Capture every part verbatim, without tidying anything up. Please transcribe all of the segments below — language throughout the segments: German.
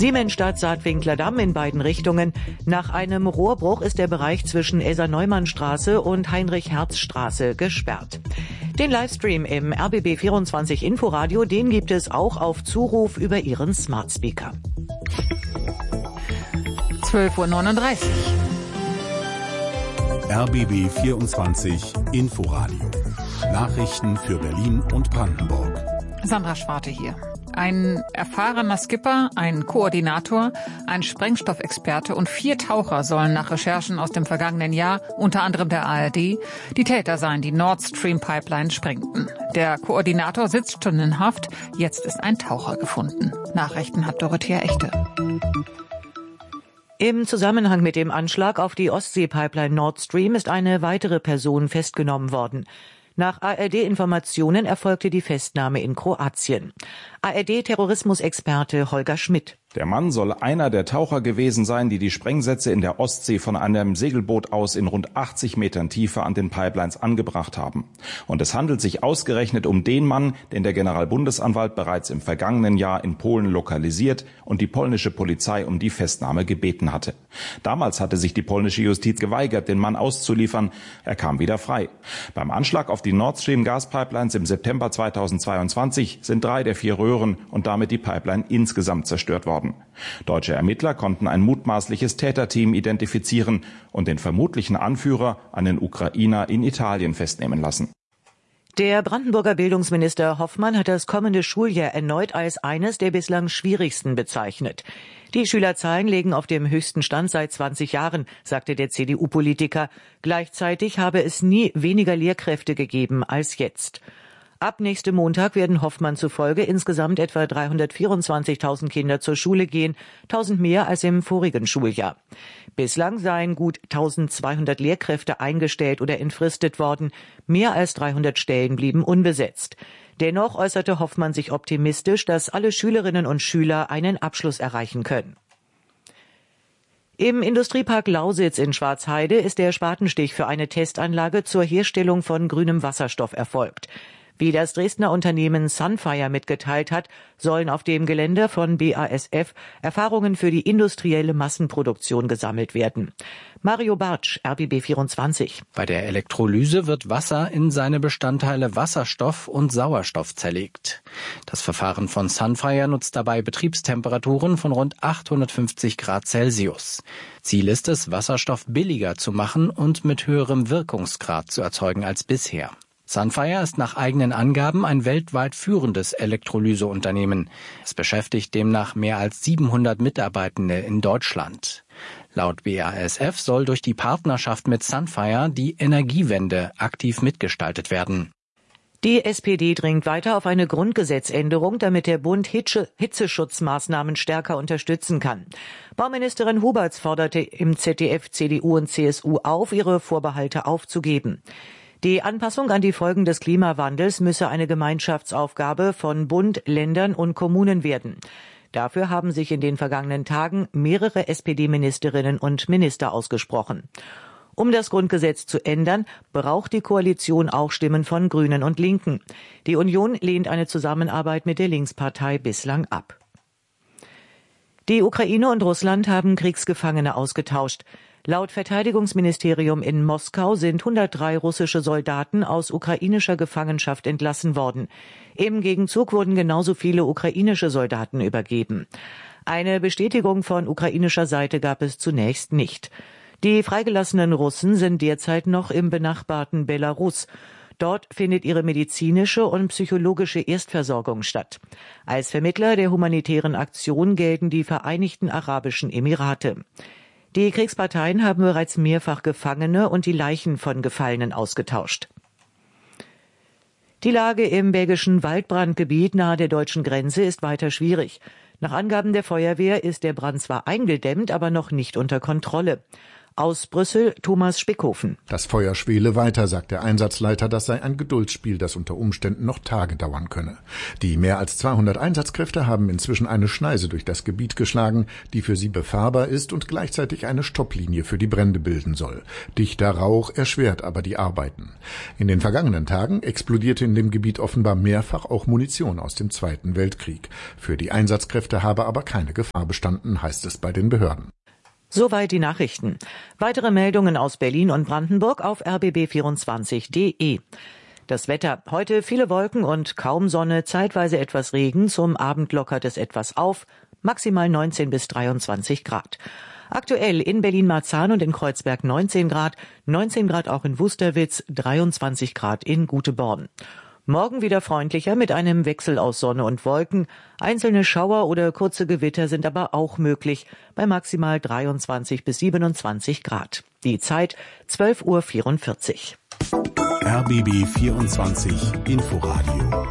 Siemensstadt Saatwinkler-Damm in beiden Richtungen. Nach einem Rohrbruch ist der Bereich zwischen Elsa-Neumann-Straße und Heinrich-Herz-Straße gesperrt. Den Livestream im R B B vierundzwanzig Inforadio, den gibt es auch auf Zuruf über Ihren Smart Speaker. zwölf Uhr neununddreißig. R B B vierundzwanzig Inforadio. Nachrichten für Berlin und Brandenburg. Sandra Schwarte hier. Ein erfahrener Skipper, ein Koordinator, ein Sprengstoffexperte und vier Taucher sollen nach Recherchen aus dem vergangenen Jahr, unter anderem der A R D, die Täter sein, die Nord Stream Pipeline sprengten. Der Koordinator sitzt schon in Haft, jetzt ist ein Taucher gefunden. Nachrichten hat Dorothea Echte. Im Zusammenhang mit dem Anschlag auf die Ostsee-Pipeline Nord Stream ist eine weitere Person festgenommen worden. Nach A R D-Informationen erfolgte die Festnahme in Kroatien. A R D-Terrorismusexperte Holger Schmidt. Der Mann soll einer der Taucher gewesen sein, die die Sprengsätze in der Ostsee von einem Segelboot aus in rund achtzig Metern Tiefe an den Pipelines angebracht haben. Und es handelt sich ausgerechnet um den Mann, den der Generalbundesanwalt bereits im vergangenen Jahr in Polen lokalisiert und die polnische Polizei um die Festnahme gebeten hatte. Damals hatte sich die polnische Justiz geweigert, den Mann auszuliefern. Er kam wieder frei. Beim Anschlag auf die Nord Stream Gaspipelines im September zweitausendzweiundzwanzig sind drei der vier Röhren und damit die Pipeline insgesamt zerstört worden. Deutsche Ermittler konnten ein mutmaßliches Täterteam identifizieren und den vermutlichen Anführer, einen Ukrainer, in Italien festnehmen lassen. Der Brandenburger Bildungsminister Hoffmann hat das kommende Schuljahr erneut als eines der bislang schwierigsten bezeichnet. Die Schülerzahlen liegen auf dem höchsten Stand seit zwanzig Jahren, sagte der C D U-Politiker. Gleichzeitig habe es nie weniger Lehrkräfte gegeben als jetzt. Ab nächstem Montag werden Hoffmann zufolge insgesamt etwa dreihundertvierundzwanzigtausend Kinder zur Schule gehen, tausend mehr als im vorigen Schuljahr. Bislang seien gut eintausendzweihundert Lehrkräfte eingestellt oder entfristet worden. Mehr als dreihundert Stellen blieben unbesetzt. Dennoch äußerte Hoffmann sich optimistisch, dass alle Schülerinnen und Schüler einen Abschluss erreichen können. Im Industriepark Lausitz in Schwarzheide ist der Spatenstich für eine Testanlage zur Herstellung von grünem Wasserstoff erfolgt. Wie das Dresdner Unternehmen Sunfire mitgeteilt hat, sollen auf dem Gelände von B A S F Erfahrungen für die industrielle Massenproduktion gesammelt werden. Mario Bartsch, R B B vierundzwanzig. Bei der Elektrolyse wird Wasser in seine Bestandteile Wasserstoff und Sauerstoff zerlegt. Das Verfahren von Sunfire nutzt dabei Betriebstemperaturen von rund achthundertfünfzig Grad Celsius. Ziel ist es, Wasserstoff billiger zu machen und mit höherem Wirkungsgrad zu erzeugen als bisher. Sunfire ist nach eigenen Angaben ein weltweit führendes Elektrolyseunternehmen. Es beschäftigt demnach mehr als siebenhundert Mitarbeitende in Deutschland. Laut B A S F soll durch die Partnerschaft mit Sunfire die Energiewende aktiv mitgestaltet werden. Die S P D dringt weiter auf eine Grundgesetzänderung, damit der Bund Hitze- Hitzeschutzmaßnahmen stärker unterstützen kann. Bauministerin Huberts forderte im Z D F C D U und C S U auf, ihre Vorbehalte aufzugeben. Die Anpassung an die Folgen des Klimawandels müsse eine Gemeinschaftsaufgabe von Bund, Ländern und Kommunen werden. Dafür haben sich in den vergangenen Tagen mehrere S P D-Ministerinnen und Minister ausgesprochen. Um das Grundgesetz zu ändern, braucht die Koalition auch Stimmen von Grünen und Linken. Die Union lehnt eine Zusammenarbeit mit der Linkspartei bislang ab. Die Ukraine und Russland haben Kriegsgefangene ausgetauscht. Laut Verteidigungsministerium in Moskau sind hundertdrei russische Soldaten aus ukrainischer Gefangenschaft entlassen worden. Im Gegenzug wurden genauso viele ukrainische Soldaten übergeben. Eine Bestätigung von ukrainischer Seite gab es zunächst nicht. Die freigelassenen Russen sind derzeit noch im benachbarten Belarus. Dort findet ihre medizinische und psychologische Erstversorgung statt. Als Vermittler der humanitären Aktion gelten die Vereinigten Arabischen Emirate. Die Kriegsparteien haben bereits mehrfach Gefangene und die Leichen von Gefallenen ausgetauscht. Die Lage im belgischen Waldbrandgebiet nahe der deutschen Grenze ist weiter schwierig. Nach Angaben der Feuerwehr ist der Brand zwar eingedämmt, aber noch nicht unter Kontrolle. Aus Brüssel Thomas Spickhofen. Das Feuer schwele weiter, sagt der Einsatzleiter. Das sei ein Geduldsspiel, das unter Umständen noch Tage dauern könne. Die mehr als zweihundert Einsatzkräfte haben inzwischen eine Schneise durch das Gebiet geschlagen, die für sie befahrbar ist und gleichzeitig eine Stopplinie für die Brände bilden soll. Dichter Rauch erschwert aber die Arbeiten. In den vergangenen Tagen explodierte in dem Gebiet offenbar mehrfach auch Munition aus dem Zweiten Weltkrieg. Für die Einsatzkräfte habe aber keine Gefahr bestanden, heißt es bei den Behörden. Soweit die Nachrichten. Weitere Meldungen aus Berlin und Brandenburg auf r b b vierundzwanzig punkt d e. Das Wetter. Heute viele Wolken und kaum Sonne, zeitweise etwas Regen. Zum Abend lockert es etwas auf. Maximal neunzehn bis dreiundzwanzig Grad. Aktuell in Berlin-Marzahn und in Kreuzberg neunzehn Grad. neunzehn Grad auch in Wusterwitz, dreiundzwanzig Grad in Guteborn. Morgen wieder freundlicher mit einem Wechsel aus Sonne und Wolken. Einzelne Schauer oder kurze Gewitter sind aber auch möglich bei maximal dreiundzwanzig bis siebenundzwanzig Grad. Die Zeit zwölf Uhr vierundvierzig. R B B vierundzwanzig Inforadio.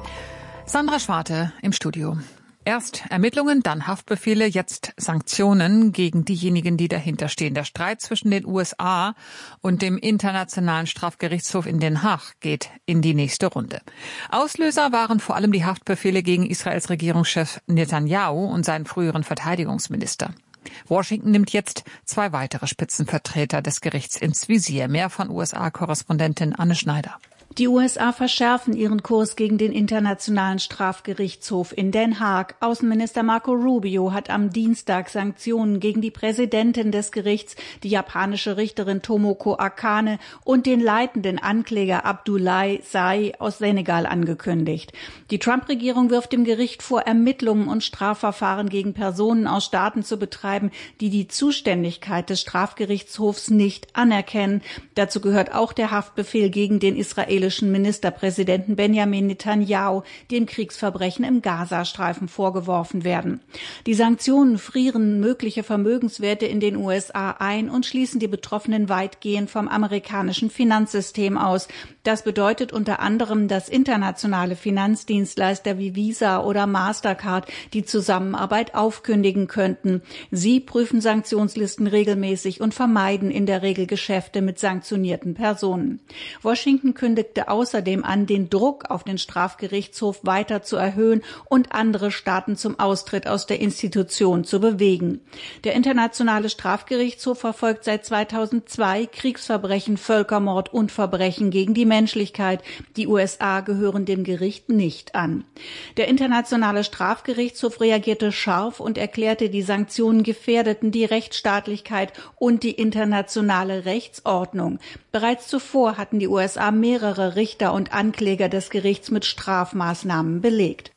Sandra Schwarte im Studio. Erst Ermittlungen, dann Haftbefehle, jetzt Sanktionen gegen diejenigen, die dahinter stehen. Der Streit zwischen den U S A und dem Internationalen Strafgerichtshof in Den Haag geht in die nächste Runde. Auslöser waren vor allem die Haftbefehle gegen Israels Regierungschef Netanyahu und seinen früheren Verteidigungsminister. Washington nimmt jetzt zwei weitere Spitzenvertreter des Gerichts ins Visier. Mehr von U S A-Korrespondentin Anne Schneider. Die U S A verschärfen ihren Kurs gegen den Internationalen Strafgerichtshof in Den Haag. Außenminister Marco Rubio hat am Dienstag Sanktionen gegen die Präsidentin des Gerichts, die japanische Richterin Tomoko Akane, und den leitenden Ankläger Abdoulaye Sai aus Senegal angekündigt. Die Trump-Regierung wirft dem Gericht vor, Ermittlungen und Strafverfahren gegen Personen aus Staaten zu betreiben, die die Zuständigkeit des Strafgerichtshofs nicht anerkennen. Dazu gehört auch der Haftbefehl gegen den israelischen Ministerpräsidenten Benjamin Netanyahu, dem Kriegsverbrechen im Gazastreifen vorgeworfen werden. Die Sanktionen frieren mögliche Vermögenswerte in den U S A ein und schließen die Betroffenen weitgehend vom amerikanischen Finanzsystem aus. Das bedeutet unter anderem, dass internationale Finanzdienstleister wie Visa oder Mastercard die Zusammenarbeit aufkündigen könnten. Sie prüfen Sanktionslisten regelmäßig und vermeiden in der Regel Geschäfte mit sanktionierten Personen. Washington kündigt außerdem an, den Druck auf den Strafgerichtshof weiter zu erhöhen und andere Staaten zum Austritt aus der Institution zu bewegen. Der Internationale Strafgerichtshof verfolgt seit zweitausendzwei Kriegsverbrechen, Völkermord und Verbrechen gegen die Menschlichkeit. Die U S A gehören dem Gericht nicht an. Der Internationale Strafgerichtshof reagierte scharf und erklärte, die Sanktionen gefährdeten die Rechtsstaatlichkeit und die internationale Rechtsordnung. Bereits zuvor hatten die U S A mehrere Richter und Ankläger des Gerichts mit Strafmaßnahmen belegt.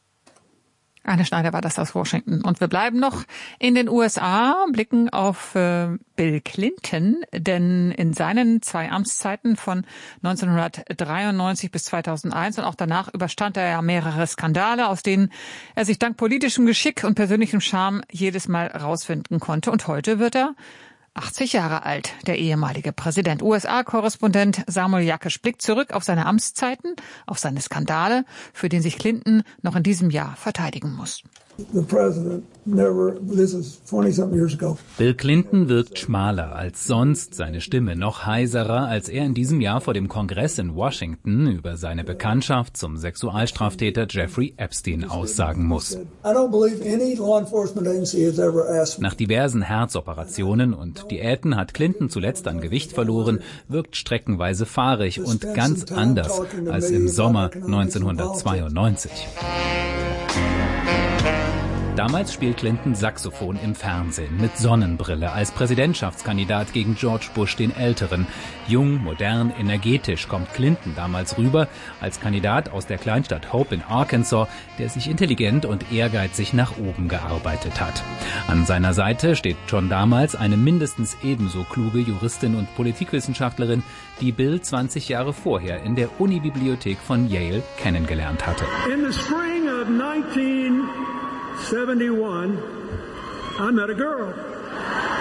Anne Schneider war das aus Washington. Und wir bleiben noch in den U S A, blicken auf äh, Bill Clinton, denn in seinen zwei Amtszeiten von neunzehnhundertdreiundneunzig bis zweitausendeins und auch danach überstand er ja mehrere Skandale, aus denen er sich dank politischem Geschick und persönlichem Charme jedes Mal rausfinden konnte. Und heute wird er achtzig Jahre alt, der ehemalige Präsident. U S A-Korrespondent Samuel Jakisch blickt zurück auf seine Amtszeiten, auf seine Skandale, für den sich Clinton noch in diesem Jahr verteidigen muss. Bill Clinton wirkt schmaler als sonst, seine Stimme noch heiserer, als er in diesem Jahr vor dem Kongress in Washington über seine Bekanntschaft zum Sexualstraftäter Jeffrey Epstein aussagen muss. Nach diversen Herzoperationen und Diäten hat Clinton zuletzt an Gewicht verloren, wirkt streckenweise fahrig und ganz anders als im Sommer neunzehnhundertzweiundneunzig. Damals spielt Clinton Saxophon im Fernsehen mit Sonnenbrille als Präsidentschaftskandidat gegen George Bush den Älteren. Jung, modern, energetisch kommt Clinton damals rüber als Kandidat aus der Kleinstadt Hope in Arkansas, der sich intelligent und ehrgeizig nach oben gearbeitet hat. An seiner Seite steht schon damals eine mindestens ebenso kluge Juristin und Politikwissenschaftlerin, die Bill zwanzig Jahre vorher in der Unibibliothek von Yale kennengelernt hatte. In the spring of nineteen seventy-one, I met a girl.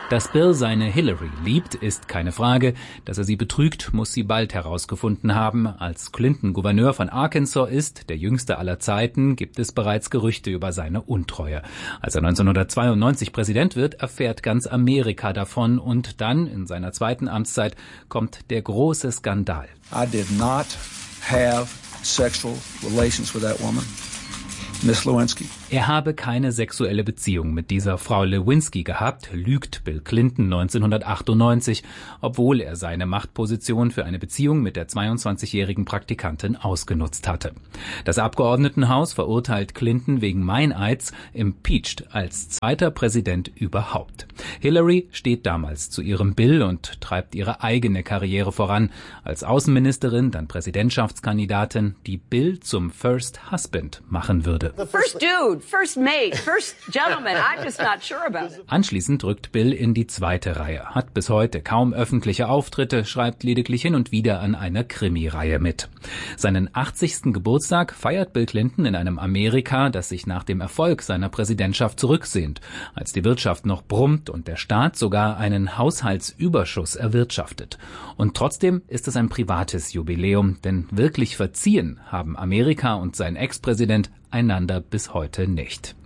Dass Bill seine Hillary liebt, ist keine Frage. Dass er sie betrügt, muss sie bald herausgefunden haben. Als Clinton Gouverneur von Arkansas ist, der jüngste aller Zeiten, gibt es bereits Gerüchte über seine Untreue. Als er neunzehnhundertzweiundneunzig Präsident wird, erfährt ganz Amerika davon. Und dann, in seiner zweiten Amtszeit, kommt der große Skandal. I did not have sexual relations with that woman. Miss Lewinsky. Er habe keine sexuelle Beziehung mit dieser Frau Lewinsky gehabt, lügt Bill Clinton neunzehnhundertachtundneunzig, obwohl er seine Machtposition für eine Beziehung mit der zweiundzwanzigjährigen Praktikantin ausgenutzt hatte. Das Abgeordnetenhaus verurteilt Clinton wegen Meineids, impeached als zweiter Präsident überhaupt. Hillary steht damals zu ihrem Bill und treibt ihre eigene Karriere voran. Als Außenministerin, dann Präsidentschaftskandidatin, die Bill zum First Husband machen würde. The first dude, first mate, first gentleman, I'm just not sure about it. Anschließend rückt Bill in die zweite Reihe, hat bis heute kaum öffentliche Auftritte, schreibt lediglich hin und wieder an einer Krimireihe mit. Seinen achtzigsten Geburtstag feiert Bill Clinton in einem Amerika, das sich nach dem Erfolg seiner Präsidentschaft zurücksehnt, als die Wirtschaft noch brummt und der Staat sogar einen Haushaltsüberschuss erwirtschaftet. Und trotzdem ist es ein privates Jubiläum, denn wirklich verziehen haben Amerika und sein Ex-Präsident einander bis heute nicht.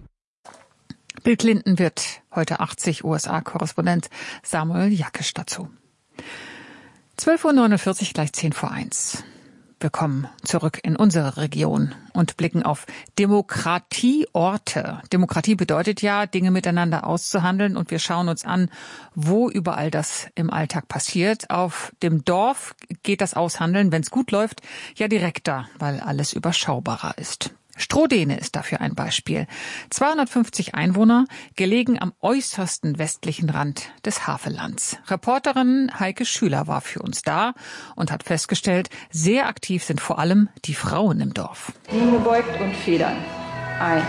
Bill Clinton wird heute achtzig, U S A-Korrespondent Samuel Jakisch dazu. zwölf Uhr neunundvierzig, gleich zehn vor eins. Wir kommen zurück in unsere Region und blicken auf Demokratieorte. Demokratie bedeutet ja, Dinge miteinander auszuhandeln, und wir schauen uns an, wo überall das im Alltag passiert. Auf dem Dorf geht das Aushandeln, wenn es gut läuft, ja direkter, weil alles überschaubarer ist. Strohdene ist dafür ein Beispiel. zweihundertfünfzig Einwohner, gelegen am äußersten westlichen Rand des Havellands. Reporterin Heike Schüler war für uns da und hat festgestellt, sehr aktiv sind vor allem die Frauen im Dorf. Gebeugt und federn. Eins,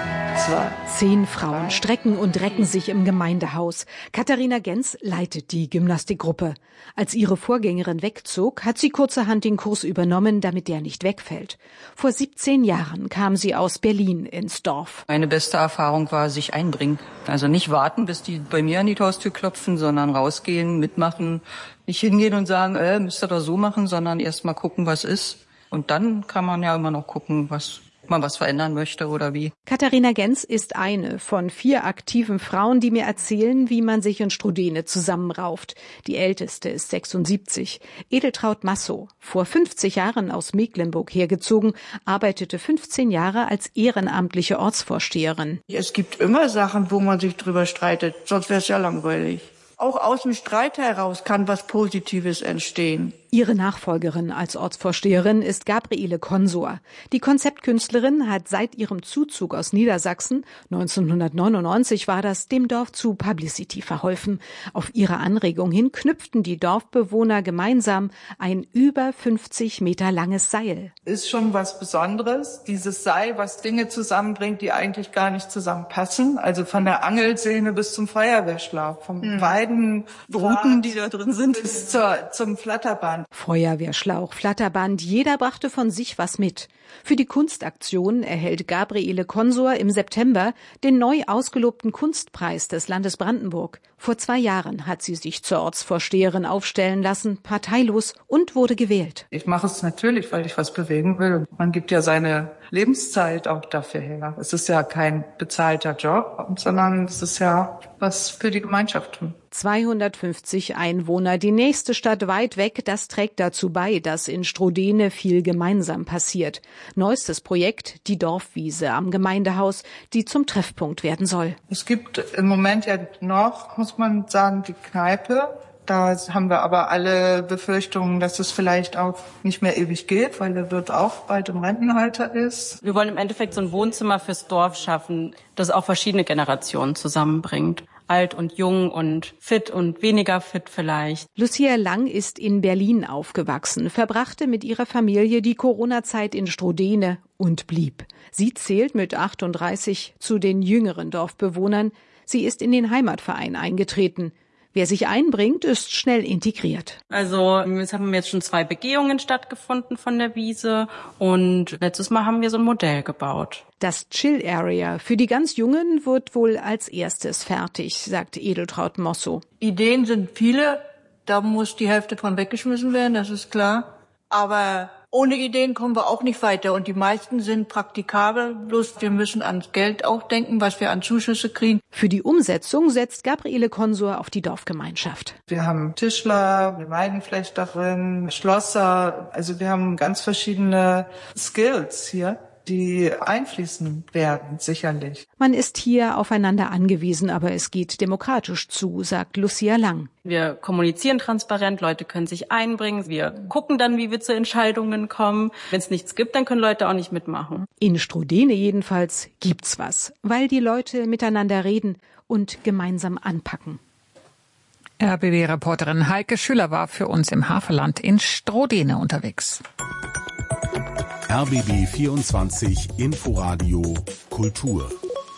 zwei. Zehn Frauen strecken und recken sich im Gemeindehaus. Katharina Gens leitet die Gymnastikgruppe. Als ihre Vorgängerin wegzog, hat sie kurzerhand den Kurs übernommen, damit der nicht wegfällt. Vor siebzehn Jahren kam sie aus Berlin ins Dorf. Meine beste Erfahrung war, sich einbringen. Also nicht warten, bis die bei mir an die Haustür klopfen, sondern rausgehen, mitmachen. Nicht hingehen und sagen, äh, müsst ihr doch so machen, sondern erst mal gucken, was ist. Und dann kann man ja immer noch gucken, was man was verändern möchte oder wie. Katharina Gens ist eine von vier aktiven Frauen, die mir erzählen, wie man sich in Strohdene zusammenrauft. Die älteste ist sechsundsiebzig. Edeltraud Massow, vor fünfzig Jahren aus Mecklenburg hergezogen, arbeitete fünfzehn Jahre als ehrenamtliche Ortsvorsteherin. Es gibt immer Sachen, wo man sich drüber streitet, sonst wäre es ja langweilig. Auch aus dem Streit heraus kann was Positives entstehen. Ihre Nachfolgerin als Ortsvorsteherin ist Gabriele Konsor. Die Konzeptkünstlerin hat seit ihrem Zuzug aus Niedersachsen, neunzehnhundertneunundneunzig war das, dem Dorf zu Publicity verholfen. Auf ihre Anregung hin knüpften die Dorfbewohner gemeinsam ein über fünfzig Meter langes Seil. Ist schon was Besonderes, dieses Seil, was Dinge zusammenbringt, die eigentlich gar nicht zusammenpassen. Also von der Angelsehne bis zum Feuerwehrschlauch, von mhm. beiden Routen, die da drin sind, bis zur, zum Flatterband. Feuerwehrschlauch, Flatterband, jeder brachte von sich was mit. Für die Kunstaktion erhält Gabriele Konsor im September den neu ausgelobten Kunstpreis des Landes Brandenburg. Vor zwei Jahren hat sie sich zur Ortsvorsteherin aufstellen lassen, parteilos, und wurde gewählt. Ich mache es natürlich, weil ich was bewegen will. Man gibt ja seine Lebenszeit auch dafür her. Es ist ja kein bezahlter Job, sondern es ist ja was für die Gemeinschaft tun. zweihundertfünfzig Einwohner, die nächste Stadt weit weg, das trägt dazu bei, dass in Strohdene viel gemeinsam passiert. Neuestes Projekt, die Dorfwiese am Gemeindehaus, die zum Treffpunkt werden soll. Es gibt im Moment ja noch, muss man sagen, die Kneipe. Da haben wir aber alle Befürchtungen, dass es vielleicht auch nicht mehr ewig geht, weil der Wirt auch bald im Rentenalter ist. Wir wollen im Endeffekt so ein Wohnzimmer fürs Dorf schaffen, das auch verschiedene Generationen zusammenbringt. Alt und jung und fit und weniger fit vielleicht. Lucia Lang ist in Berlin aufgewachsen, verbrachte mit ihrer Familie die Corona-Zeit in Strohdene und blieb. Sie zählt mit achtunddreißig zu den jüngeren Dorfbewohnern. Sie ist in den Heimatverein eingetreten. Wer sich einbringt, ist schnell integriert. Also jetzt haben jetzt schon zwei Begehungen stattgefunden von der Wiese und letztes Mal haben wir so ein Modell gebaut. Das Chill Area für die ganz Jungen wird wohl als erstes fertig, sagt Edeltraud Mosso. Ideen sind viele, da muss die Hälfte von weggeschmissen werden, das ist klar. Aber ohne Ideen kommen wir auch nicht weiter und die meisten sind praktikabel, bloß wir müssen ans Geld auch denken, was wir an Zuschüsse kriegen. Für die Umsetzung setzt Gabriele Konsor auf die Dorfgemeinschaft. Wir haben Tischler, Weidenflechterin, Schlosser, also wir haben ganz verschiedene Skills hier, die einfließen werden, sicherlich. Man ist hier aufeinander angewiesen, aber es geht demokratisch zu, sagt Lucia Lang. Wir kommunizieren transparent, Leute können sich einbringen, wir gucken dann, wie wir zu Entscheidungen kommen. Wenn es nichts gibt, dann können Leute auch nicht mitmachen. In Strodene jedenfalls gibt's was, weil die Leute miteinander reden und gemeinsam anpacken. R B B-Reporterin Heike Schüller war für uns im Havelland in Strodene unterwegs. R B B vierundzwanzig Inforadio Kultur.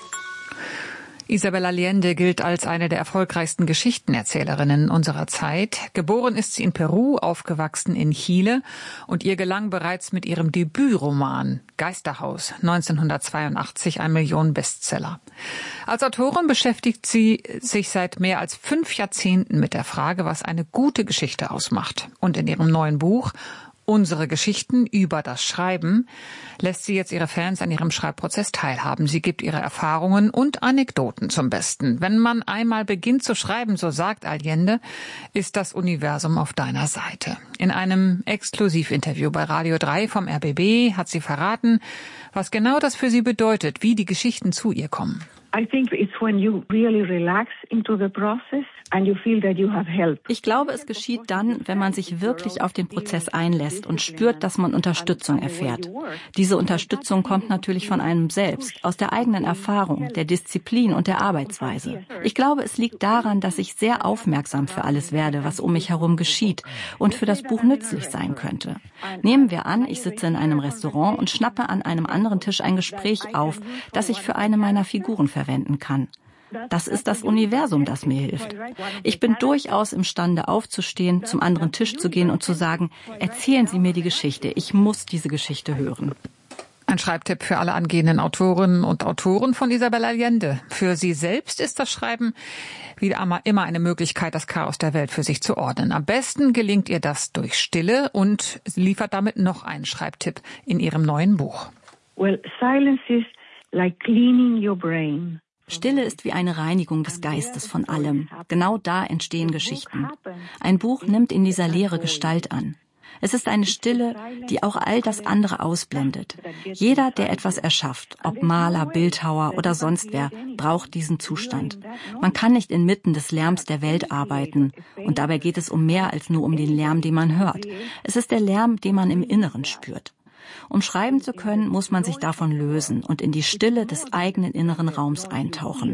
Isabel Allende gilt als eine der erfolgreichsten Geschichtenerzählerinnen unserer Zeit. Geboren ist sie in Peru, aufgewachsen in Chile und ihr gelang bereits mit ihrem Debütroman Geisterhaus neunzehnhundertzweiundachtzig ein Millionen-Bestseller. Als Autorin beschäftigt sie sich seit mehr als fünf Jahrzehnten mit der Frage, was eine gute Geschichte ausmacht. Und in ihrem neuen Buch Unsere Geschichten über das Schreiben lässt sie jetzt ihre Fans an ihrem Schreibprozess teilhaben. Sie gibt ihre Erfahrungen und Anekdoten zum Besten. Wenn man einmal beginnt zu schreiben, so sagt Allende, ist das Universum auf deiner Seite. In einem Exklusivinterview bei Radio drei vom R B B hat sie verraten, was genau das für sie bedeutet, wie die Geschichten zu ihr kommen. I think it's when you really relax into the process and you feel that you have help. Ich glaube, es geschieht dann, wenn man sich wirklich auf den Prozess einlässt und spürt, dass man Unterstützung erfährt. Diese Unterstützung kommt natürlich von einem selbst, aus der eigenen Erfahrung, der Disziplin und der Arbeitsweise. Ich glaube, es liegt daran, dass ich sehr aufmerksam für alles werde, was um mich herum geschieht und für das Buch nützlich sein könnte. Nehmen wir an, ich sitze in einem Restaurant und schnappe an einem anderen Tisch ein Gespräch auf, das ich für eine meiner Figuren verwenden kann. Das ist das Universum, das mir hilft. Ich bin durchaus imstande aufzustehen, zum anderen Tisch zu gehen und zu sagen, erzählen Sie mir die Geschichte, ich muss diese Geschichte hören. Ein Schreibtipp für alle angehenden Autorinnen und Autoren von Isabel Allende. Für sie selbst ist das Schreiben wieder immer eine Möglichkeit, das Chaos der Welt für sich zu ordnen. Am besten gelingt ihr das durch Stille und sie liefert damit noch einen Schreibtipp in ihrem neuen Buch. Well, silence is like cleaning your brain. Stille ist wie eine Reinigung des Geistes von allem. Genau da entstehen Geschichten. Ein Buch nimmt in dieser Leere Gestalt an. Es ist eine Stille, die auch all das andere ausblendet. Jeder, der etwas erschafft, ob Maler, Bildhauer oder sonst wer, braucht diesen Zustand. Man kann nicht inmitten des Lärms der Welt arbeiten. Und dabei geht es um mehr als nur um den Lärm, den man hört. Es ist der Lärm, den man im Inneren spürt. Um schreiben zu können, muss man sich davon lösen und in die Stille des eigenen inneren Raums eintauchen.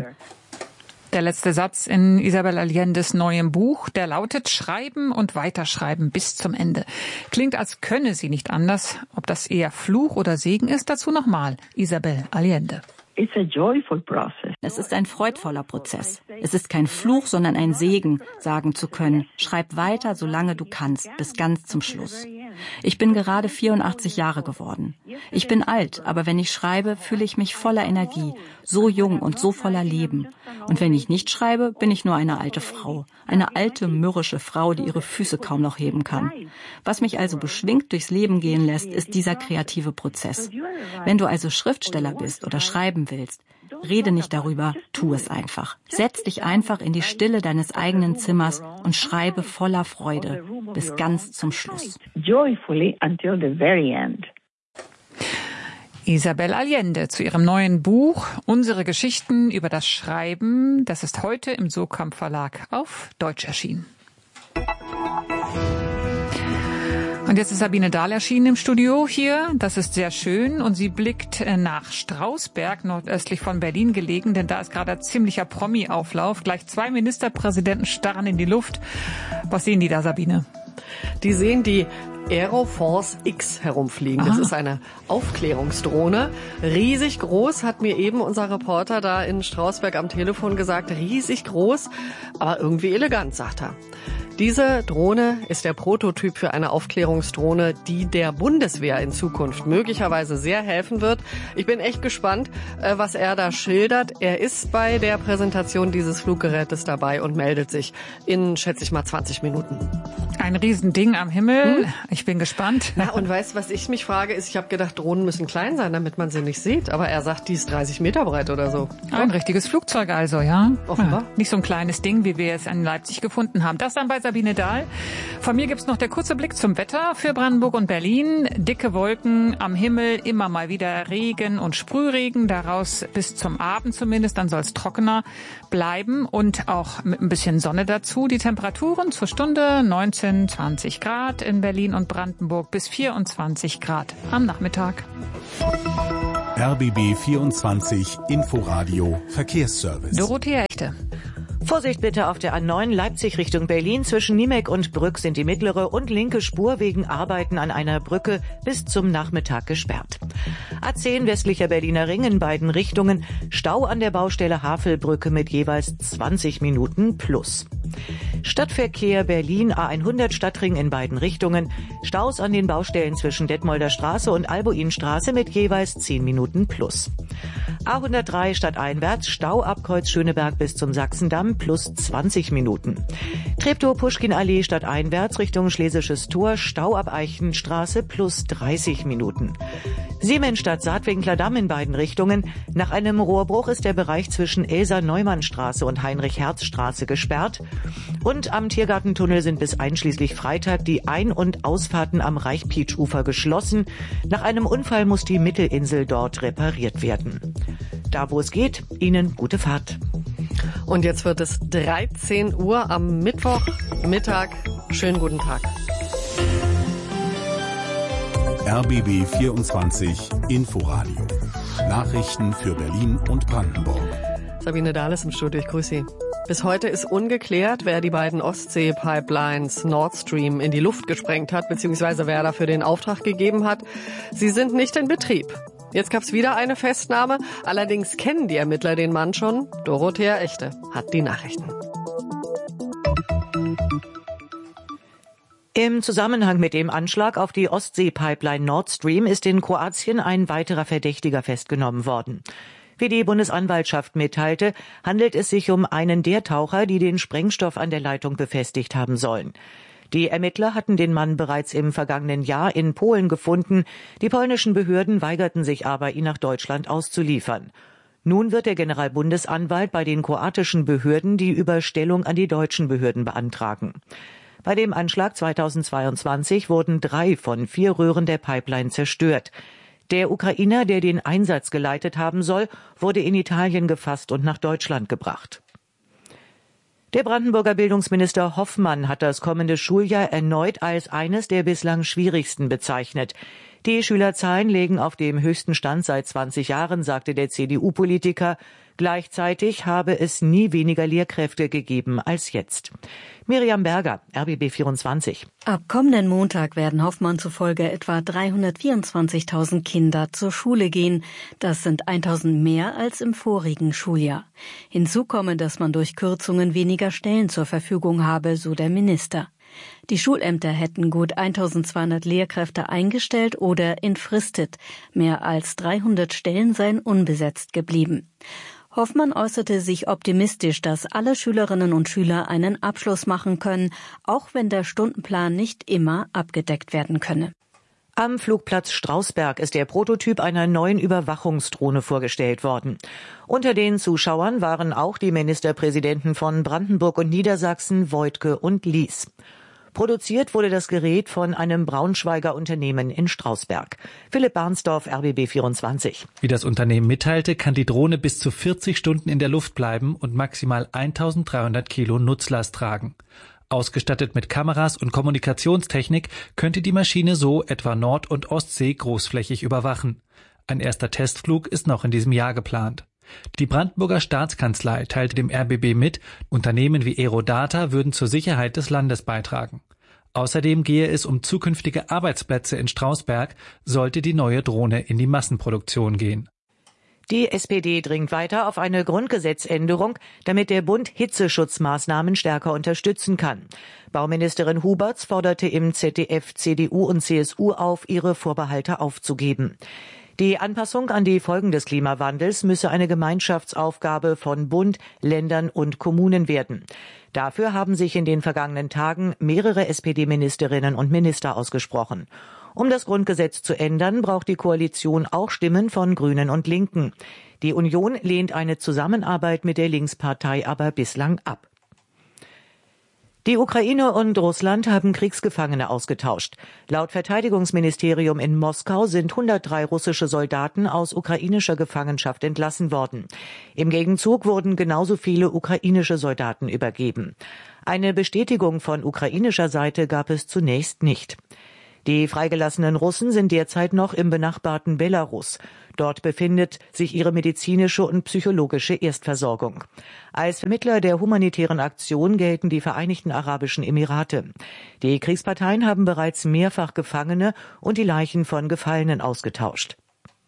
Der letzte Satz in Isabel Allendes neuem Buch, der lautet: Schreiben und weiterschreiben bis zum Ende. Klingt, als könne sie nicht anders. Ob das eher Fluch oder Segen ist, dazu nochmal Isabel Allende. It's a joyful process. Es ist ein freudvoller Prozess. Es ist kein Fluch, sondern ein Segen, sagen zu können, schreib weiter, solange du kannst, bis ganz zum Schluss. Ich bin gerade vierundachtzig Jahre geworden. Ich bin alt, aber wenn ich schreibe, fühle ich mich voller Energie, so jung und so voller Leben. Und wenn ich nicht schreibe, bin ich nur eine alte Frau. Eine alte, mürrische Frau, die ihre Füße kaum noch heben kann. Was mich also beschwingt durchs Leben gehen lässt, ist dieser kreative Prozess. Wenn du also Schriftsteller bist oder schreiben willst, rede nicht darüber, tu es einfach. Setz dich einfach in die Stille deines eigenen Zimmers und schreibe voller Freude bis ganz zum Schluss. Joyfully until the very end. Isabel Allende zu ihrem neuen Buch Unsere Geschichten über das Schreiben. Das ist heute im Sokamp Verlag auf Deutsch erschienen. Und jetzt ist Sabine Dahl erschienen im Studio hier. Das ist sehr schön. Und sie blickt nach Strausberg, nordöstlich von Berlin gelegen, denn da ist gerade ein ziemlicher Promi-Auflauf. Gleich zwei Ministerpräsidenten starren in die Luft. Was sehen die da, Sabine? Die sehen die Aeroforce X herumfliegen. Das Aha. ist eine Aufklärungsdrohne. Riesig groß, hat mir eben unser Reporter da in Strausberg am Telefon gesagt. Riesig groß, aber irgendwie elegant, sagt er. Diese Drohne ist der Prototyp für eine Aufklärungsdrohne, die der Bundeswehr in Zukunft möglicherweise sehr helfen wird. Ich bin echt gespannt, was er da schildert. Er ist bei der Präsentation dieses Fluggerätes dabei und meldet sich in, schätze ich mal, zwanzig Minuten. Ein Riesending am Himmel. Hm? Ich bin gespannt. Na, und weißt du, was ich mich frage, ist, ich habe gedacht, Drohnen müssen klein sein, damit man sie nicht sieht. Aber er sagt, die ist dreißig Meter breit oder so. Ein richtiges Flugzeug also, ja. Offenbar. Ja, nicht so ein kleines Ding, wie wir es in Leipzig gefunden haben. Das dann bei Sabine Dahl. Von mir gibt's noch der kurze Blick zum Wetter für Brandenburg und Berlin. Dicke Wolken am Himmel, immer mal wieder Regen und Sprühregen. Daraus bis zum Abend zumindest, dann soll es trockener bleiben und auch mit ein bisschen Sonne dazu. Die Temperaturen zur Stunde neunzehn, zwanzig Grad in Berlin und Brandenburg bis vierundzwanzig Grad am Nachmittag. R B B vierundzwanzig Inforadio Verkehrsservice. Dorothea Echte. Vorsicht bitte auf der A neun Leipzig Richtung Berlin. Zwischen Niemek und Brück sind die mittlere und linke Spur wegen Arbeiten an einer Brücke bis zum Nachmittag gesperrt. A zehn westlicher Berliner Ring in beiden Richtungen. Stau an der Baustelle Havelbrücke mit jeweils zwanzig Minuten plus. Stadtverkehr Berlin A hundert Stadtring in beiden Richtungen. Staus an den Baustellen zwischen Detmolder Straße und Albuinstraße mit jeweils zehn Minuten plus. A hundertdrei stadteinwärts Stau ab Kreuz Schöneberg bis zum Sachsendamm plus zwanzig Minuten. Treptow-Puschkin-Allee stadteinwärts Richtung Schlesisches Tor Stau ab Eichenstraße plus dreißig Minuten. Siemensstadt-Saatwinkler Damm in beiden Richtungen. Nach einem Rohrbruch ist der Bereich zwischen Elsa-Neumann-Straße und Heinrich-Herz-Straße gesperrt. Und am Tiergartentunnel sind bis einschließlich Freitag die Ein- und Ausfahrten am Reichpietsch-Ufer geschlossen. Nach einem Unfall muss die Mittelinsel dort repariert werden. Da, wo es geht, Ihnen gute Fahrt. Und jetzt wird es dreizehn Uhr am Mittwochmittag. Schönen guten Tag. R B B vierundzwanzig Inforadio. Nachrichten für Berlin und Brandenburg. Sabine Dahl ist im Studio, ich grüße Sie. Bis heute ist ungeklärt, wer die beiden Ostsee-Pipelines Nord Stream in die Luft gesprengt hat, beziehungsweise wer dafür den Auftrag gegeben hat. Sie sind nicht in Betrieb. Jetzt gab's wieder eine Festnahme. Allerdings kennen die Ermittler den Mann schon. Dorothea Echte hat die Nachrichten. Im Zusammenhang mit dem Anschlag auf die Ostsee-Pipeline Nord Stream ist in Kroatien ein weiterer Verdächtiger festgenommen worden. Wie die Bundesanwaltschaft mitteilte, handelt es sich um einen der Taucher, die den Sprengstoff an der Leitung befestigt haben sollen. Die Ermittler hatten den Mann bereits im vergangenen Jahr in Polen gefunden. Die polnischen Behörden weigerten sich aber, ihn nach Deutschland auszuliefern. Nun wird der Generalbundesanwalt bei den kroatischen Behörden die Überstellung an die deutschen Behörden beantragen. Bei dem Anschlag zweitausendzweiundzwanzig wurden drei von vier Röhren der Pipeline zerstört. Der Ukrainer, der den Einsatz geleitet haben soll, wurde in Italien gefasst und nach Deutschland gebracht. Der Brandenburger Bildungsminister Hoffmann hat das kommende Schuljahr erneut als eines der bislang schwierigsten bezeichnet. Die Schülerzahlen liegen auf dem höchsten Stand seit zwanzig Jahren, sagte der C D U-Politiker. Gleichzeitig habe es nie weniger Lehrkräfte gegeben als jetzt. Miriam Berger, R B B vierundzwanzig. Ab kommenden Montag werden Hoffmann zufolge etwa dreihundertvierundzwanzigtausend Kinder zur Schule gehen. Das sind tausend mehr als im vorigen Schuljahr. Hinzu komme, dass man durch Kürzungen weniger Stellen zur Verfügung habe, so der Minister. Die Schulämter hätten gut eintausendzweihundert Lehrkräfte eingestellt oder entfristet. Mehr als dreihundert Stellen seien unbesetzt geblieben. Hoffmann äußerte sich optimistisch, dass alle Schülerinnen und Schüler einen Abschluss machen können, auch wenn der Stundenplan nicht immer abgedeckt werden könne. Am Flugplatz Strausberg ist der Prototyp einer neuen Überwachungsdrohne vorgestellt worden. Unter den Zuschauern waren auch die Ministerpräsidenten von Brandenburg und Niedersachsen, Woidke und Lies. Produziert wurde das Gerät von einem Braunschweiger Unternehmen in Strausberg. Philipp Barnsdorf, R B B vierundzwanzig. Wie das Unternehmen mitteilte, kann die Drohne bis zu vierzig Stunden in der Luft bleiben und maximal eintausenddreihundert Kilo Nutzlast tragen. Ausgestattet mit Kameras und Kommunikationstechnik könnte die Maschine so etwa Nord- und Ostsee großflächig überwachen. Ein erster Testflug ist noch in diesem Jahr geplant. Die Brandenburger Staatskanzlei teilte dem R B B mit, Unternehmen wie Aerodata würden zur Sicherheit des Landes beitragen. Außerdem gehe es um zukünftige Arbeitsplätze in Strausberg, sollte die neue Drohne in die Massenproduktion gehen. Die S P D dringt weiter auf eine Grundgesetzänderung, damit der Bund Hitzeschutzmaßnahmen stärker unterstützen kann. Bauministerin Huberts forderte im Z D F C D U und C S U auf, ihre Vorbehalte aufzugeben. Die Anpassung an die Folgen des Klimawandels müsse eine Gemeinschaftsaufgabe von Bund, Ländern und Kommunen werden. Dafür haben sich in den vergangenen Tagen mehrere S P D-Ministerinnen und Minister ausgesprochen. Um das Grundgesetz zu ändern, braucht die Koalition auch Stimmen von Grünen und Linken. Die Union lehnt eine Zusammenarbeit mit der Linkspartei aber bislang ab. Die Ukraine und Russland haben Kriegsgefangene ausgetauscht. Laut Verteidigungsministerium in Moskau sind hundertdrei russische Soldaten aus ukrainischer Gefangenschaft entlassen worden. Im Gegenzug wurden genauso viele ukrainische Soldaten übergeben. Eine Bestätigung von ukrainischer Seite gab es zunächst nicht. Die freigelassenen Russen sind derzeit noch im benachbarten Belarus. Dort befindet sich ihre medizinische und psychologische Erstversorgung. Als Vermittler der humanitären Aktion gelten die Vereinigten Arabischen Emirate. Die Kriegsparteien haben bereits mehrfach Gefangene und die Leichen von Gefallenen ausgetauscht.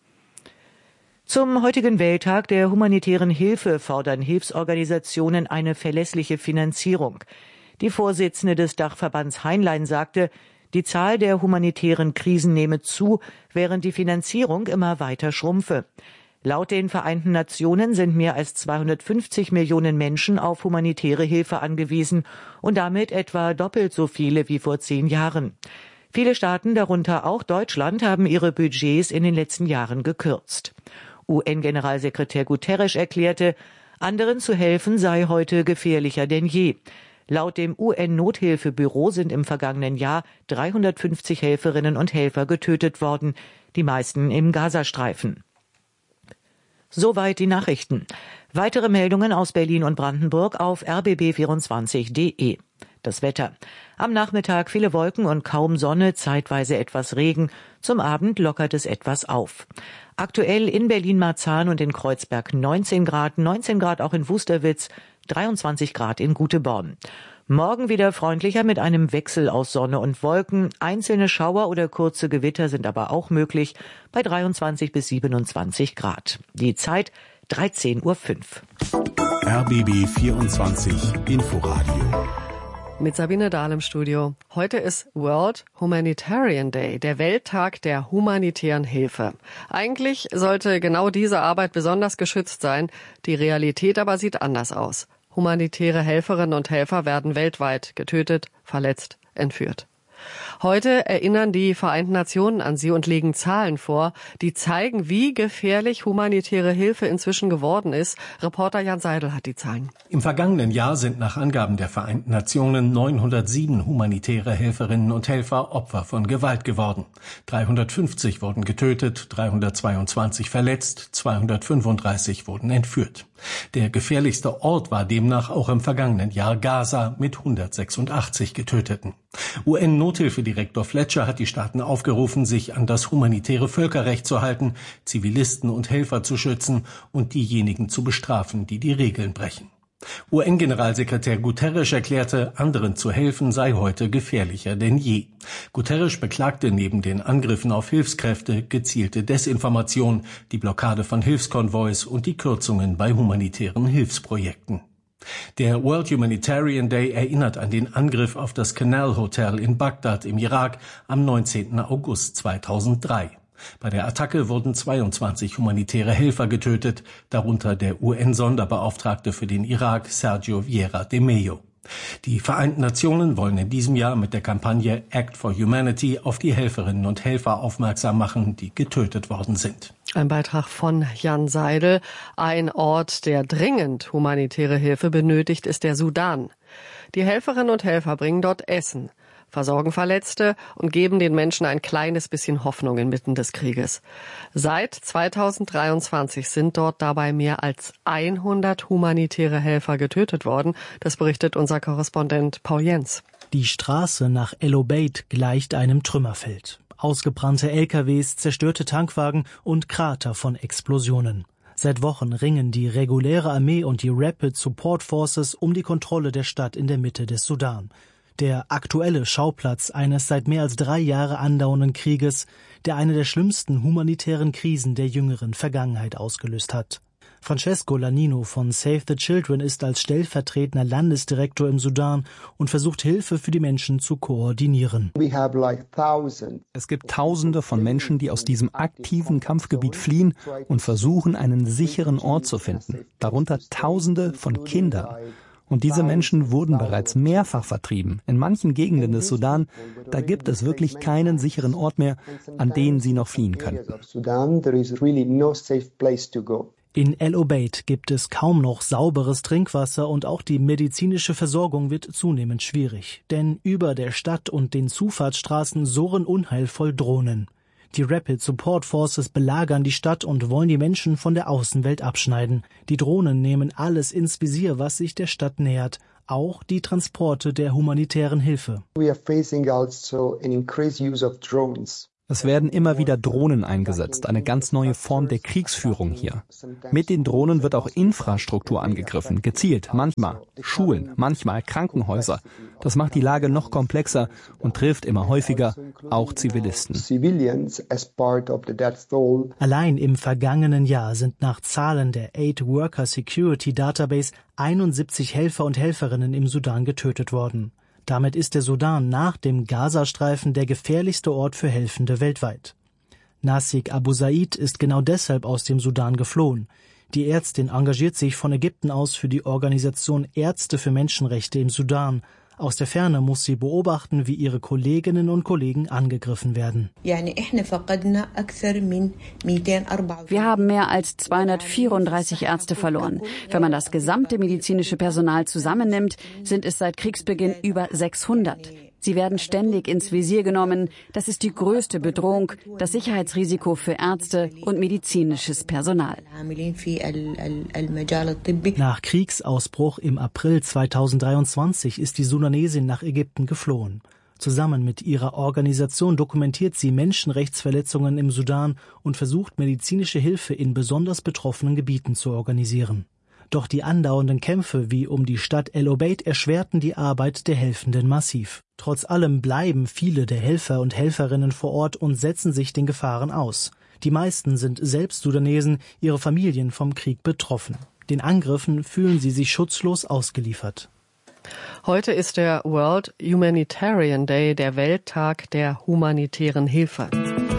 Zum heutigen Welttag der humanitären Hilfe fordern Hilfsorganisationen eine verlässliche Finanzierung. Die Vorsitzende des Dachverbands Heinlein sagte, die Zahl der humanitären Krisen nehme zu, während die Finanzierung immer weiter schrumpfe. Laut den Vereinten Nationen sind mehr als zweihundertfünfzig Millionen Menschen auf humanitäre Hilfe angewiesen und damit etwa doppelt so viele wie vor zehn Jahren. Viele Staaten, darunter auch Deutschland, haben ihre Budgets in den letzten Jahren gekürzt. U N-Generalsekretär Guterres erklärte, anderen zu helfen sei heute gefährlicher denn je. Laut dem U N-Nothilfebüro sind im vergangenen Jahr dreihundertfünfzig Helferinnen und Helfer getötet worden, die meisten im Gazastreifen. Soweit die Nachrichten. Weitere Meldungen aus Berlin und Brandenburg auf r b b vierundzwanzig punkt de. Das Wetter. Am Nachmittag viele Wolken und kaum Sonne, zeitweise etwas Regen. Zum Abend lockert es etwas auf. Aktuell in Berlin-Marzahn und in Kreuzberg neunzehn Grad, neunzehn Grad auch in Wusterwitz, dreiundzwanzig Grad in Guteborn. Morgen wieder freundlicher mit einem Wechsel aus Sonne und Wolken. Einzelne Schauer oder kurze Gewitter sind aber auch möglich bei dreiundzwanzig bis siebenundzwanzig Grad. Die Zeit dreizehn Uhr fünf. R B B vierundzwanzig Inforadio. Mit Sabine Dahl im Studio. Heute ist World Humanitarian Day, der Welttag der humanitären Hilfe. Eigentlich sollte genau diese Arbeit besonders geschützt sein. Die Realität aber sieht anders aus. Humanitäre Helferinnen und Helfer werden weltweit getötet, verletzt, entführt. Heute erinnern die Vereinten Nationen an sie und legen Zahlen vor, die zeigen, wie gefährlich humanitäre Hilfe inzwischen geworden ist. Reporter Jan Seidel hat die Zahlen. Im vergangenen Jahr sind nach Angaben der Vereinten Nationen neunhundertsieben humanitäre Helferinnen und Helfer Opfer von Gewalt geworden. dreihundertfünfzig wurden getötet, dreihundertzweiundzwanzig verletzt, zweihundertfünfunddreißig wurden entführt. Der gefährlichste Ort war demnach auch im vergangenen Jahr Gaza mit hundertsechsundachtzig Getöteten. U N-Nothilfedirektor Fletcher hat die Staaten aufgerufen, sich an das humanitäre Völkerrecht zu halten, Zivilisten und Helfer zu schützen und diejenigen zu bestrafen, die die Regeln brechen. U N-Generalsekretär Guterres erklärte, anderen zu helfen sei heute gefährlicher denn je. Guterres beklagte neben den Angriffen auf Hilfskräfte gezielte Desinformation, die Blockade von Hilfskonvois und die Kürzungen bei humanitären Hilfsprojekten. Der World Humanitarian Day erinnert an den Angriff auf das Canal Hotel in Bagdad im Irak am neunzehnten August zweitausenddrei. Bei der Attacke wurden zweiundzwanzig humanitäre Helfer getötet, darunter der U N-Sonderbeauftragte für den Irak, Sergio Vieira de Mello. Die Vereinten Nationen wollen in diesem Jahr mit der Kampagne Act for Humanity auf die Helferinnen und Helfer aufmerksam machen, die getötet worden sind. Ein Beitrag von Jan Seidel. Ein Ort, der dringend humanitäre Hilfe benötigt, ist der Sudan. Die Helferinnen und Helfer bringen dort Essen, versorgen Verletzte und geben den Menschen ein kleines bisschen Hoffnung inmitten des Krieges. Seit zweitausenddreiundzwanzig sind dort dabei mehr als hundert humanitäre Helfer getötet worden. Das berichtet unser Korrespondent Paul Jens. Die Straße nach El Obeid gleicht einem Trümmerfeld. Ausgebrannte L K Ws, zerstörte Tankwagen und Krater von Explosionen. Seit Wochen ringen die reguläre Armee und die Rapid Support Forces um die Kontrolle der Stadt in der Mitte des Sudan. Der aktuelle Schauplatz eines seit mehr als drei Jahre andauernden Krieges, der eine der schlimmsten humanitären Krisen der jüngeren Vergangenheit ausgelöst hat. Francesco Lanino von Save the Children ist als stellvertretender Landesdirektor im Sudan und versucht Hilfe für die Menschen zu koordinieren. Es gibt Tausende von Menschen, die aus diesem aktiven Kampfgebiet fliehen und versuchen, einen sicheren Ort zu finden. Darunter Tausende von Kindern. Und diese Menschen wurden bereits mehrfach vertrieben. In manchen Gegenden des Sudan, da gibt es wirklich keinen sicheren Ort mehr, an den sie noch fliehen könnten. In El Obeid gibt es kaum noch sauberes Trinkwasser und auch die medizinische Versorgung wird zunehmend schwierig. Denn über der Stadt und den Zufahrtsstraßen surren unheilvoll Drohnen. Die Rapid Support Forces belagern die Stadt und wollen die Menschen von der Außenwelt abschneiden. Die Drohnen nehmen alles ins Visier, was sich der Stadt nähert, auch die Transporte der humanitären Hilfe. We are facing also an increased use of drones. Es werden immer wieder Drohnen eingesetzt, eine ganz neue Form der Kriegsführung hier. Mit den Drohnen wird auch Infrastruktur angegriffen, gezielt, manchmal Schulen, manchmal Krankenhäuser. Das macht die Lage noch komplexer und trifft immer häufiger auch Zivilisten. Allein im vergangenen Jahr sind nach Zahlen der Aid Worker Security Database einundsiebzig Helfer und Helferinnen im Sudan getötet worden. Damit ist der Sudan nach dem Gazastreifen der gefährlichste Ort für Helfende weltweit. Nasik Abu Said ist genau deshalb aus dem Sudan geflohen. Die Ärztin engagiert sich von Ägypten aus für die Organisation Ärzte für Menschenrechte im Sudan. Aus der Ferne muss sie beobachten, wie ihre Kolleginnen und Kollegen angegriffen werden. Wir haben mehr als zweihundertvierunddreißig Ärzte verloren. Wenn man das gesamte medizinische Personal zusammennimmt, sind es seit Kriegsbeginn über sechshundert. Sie werden ständig ins Visier genommen. Das ist die größte Bedrohung, das Sicherheitsrisiko für Ärzte und medizinisches Personal. Nach Kriegsausbruch im April zweitausenddreiundzwanzig ist die Sudanesin nach Ägypten geflohen. Zusammen mit ihrer Organisation dokumentiert sie Menschenrechtsverletzungen im Sudan und versucht, medizinische Hilfe in besonders betroffenen Gebieten zu organisieren. Doch die andauernden Kämpfe wie um die Stadt El Obeid erschwerten die Arbeit der Helfenden massiv. Trotz allem bleiben viele der Helfer und Helferinnen vor Ort und setzen sich den Gefahren aus. Die meisten sind selbst Sudanesen, ihre Familien vom Krieg betroffen. Den Angriffen fühlen sie sich schutzlos ausgeliefert. Heute ist der World Humanitarian Day, der Welttag der humanitären Hilfe.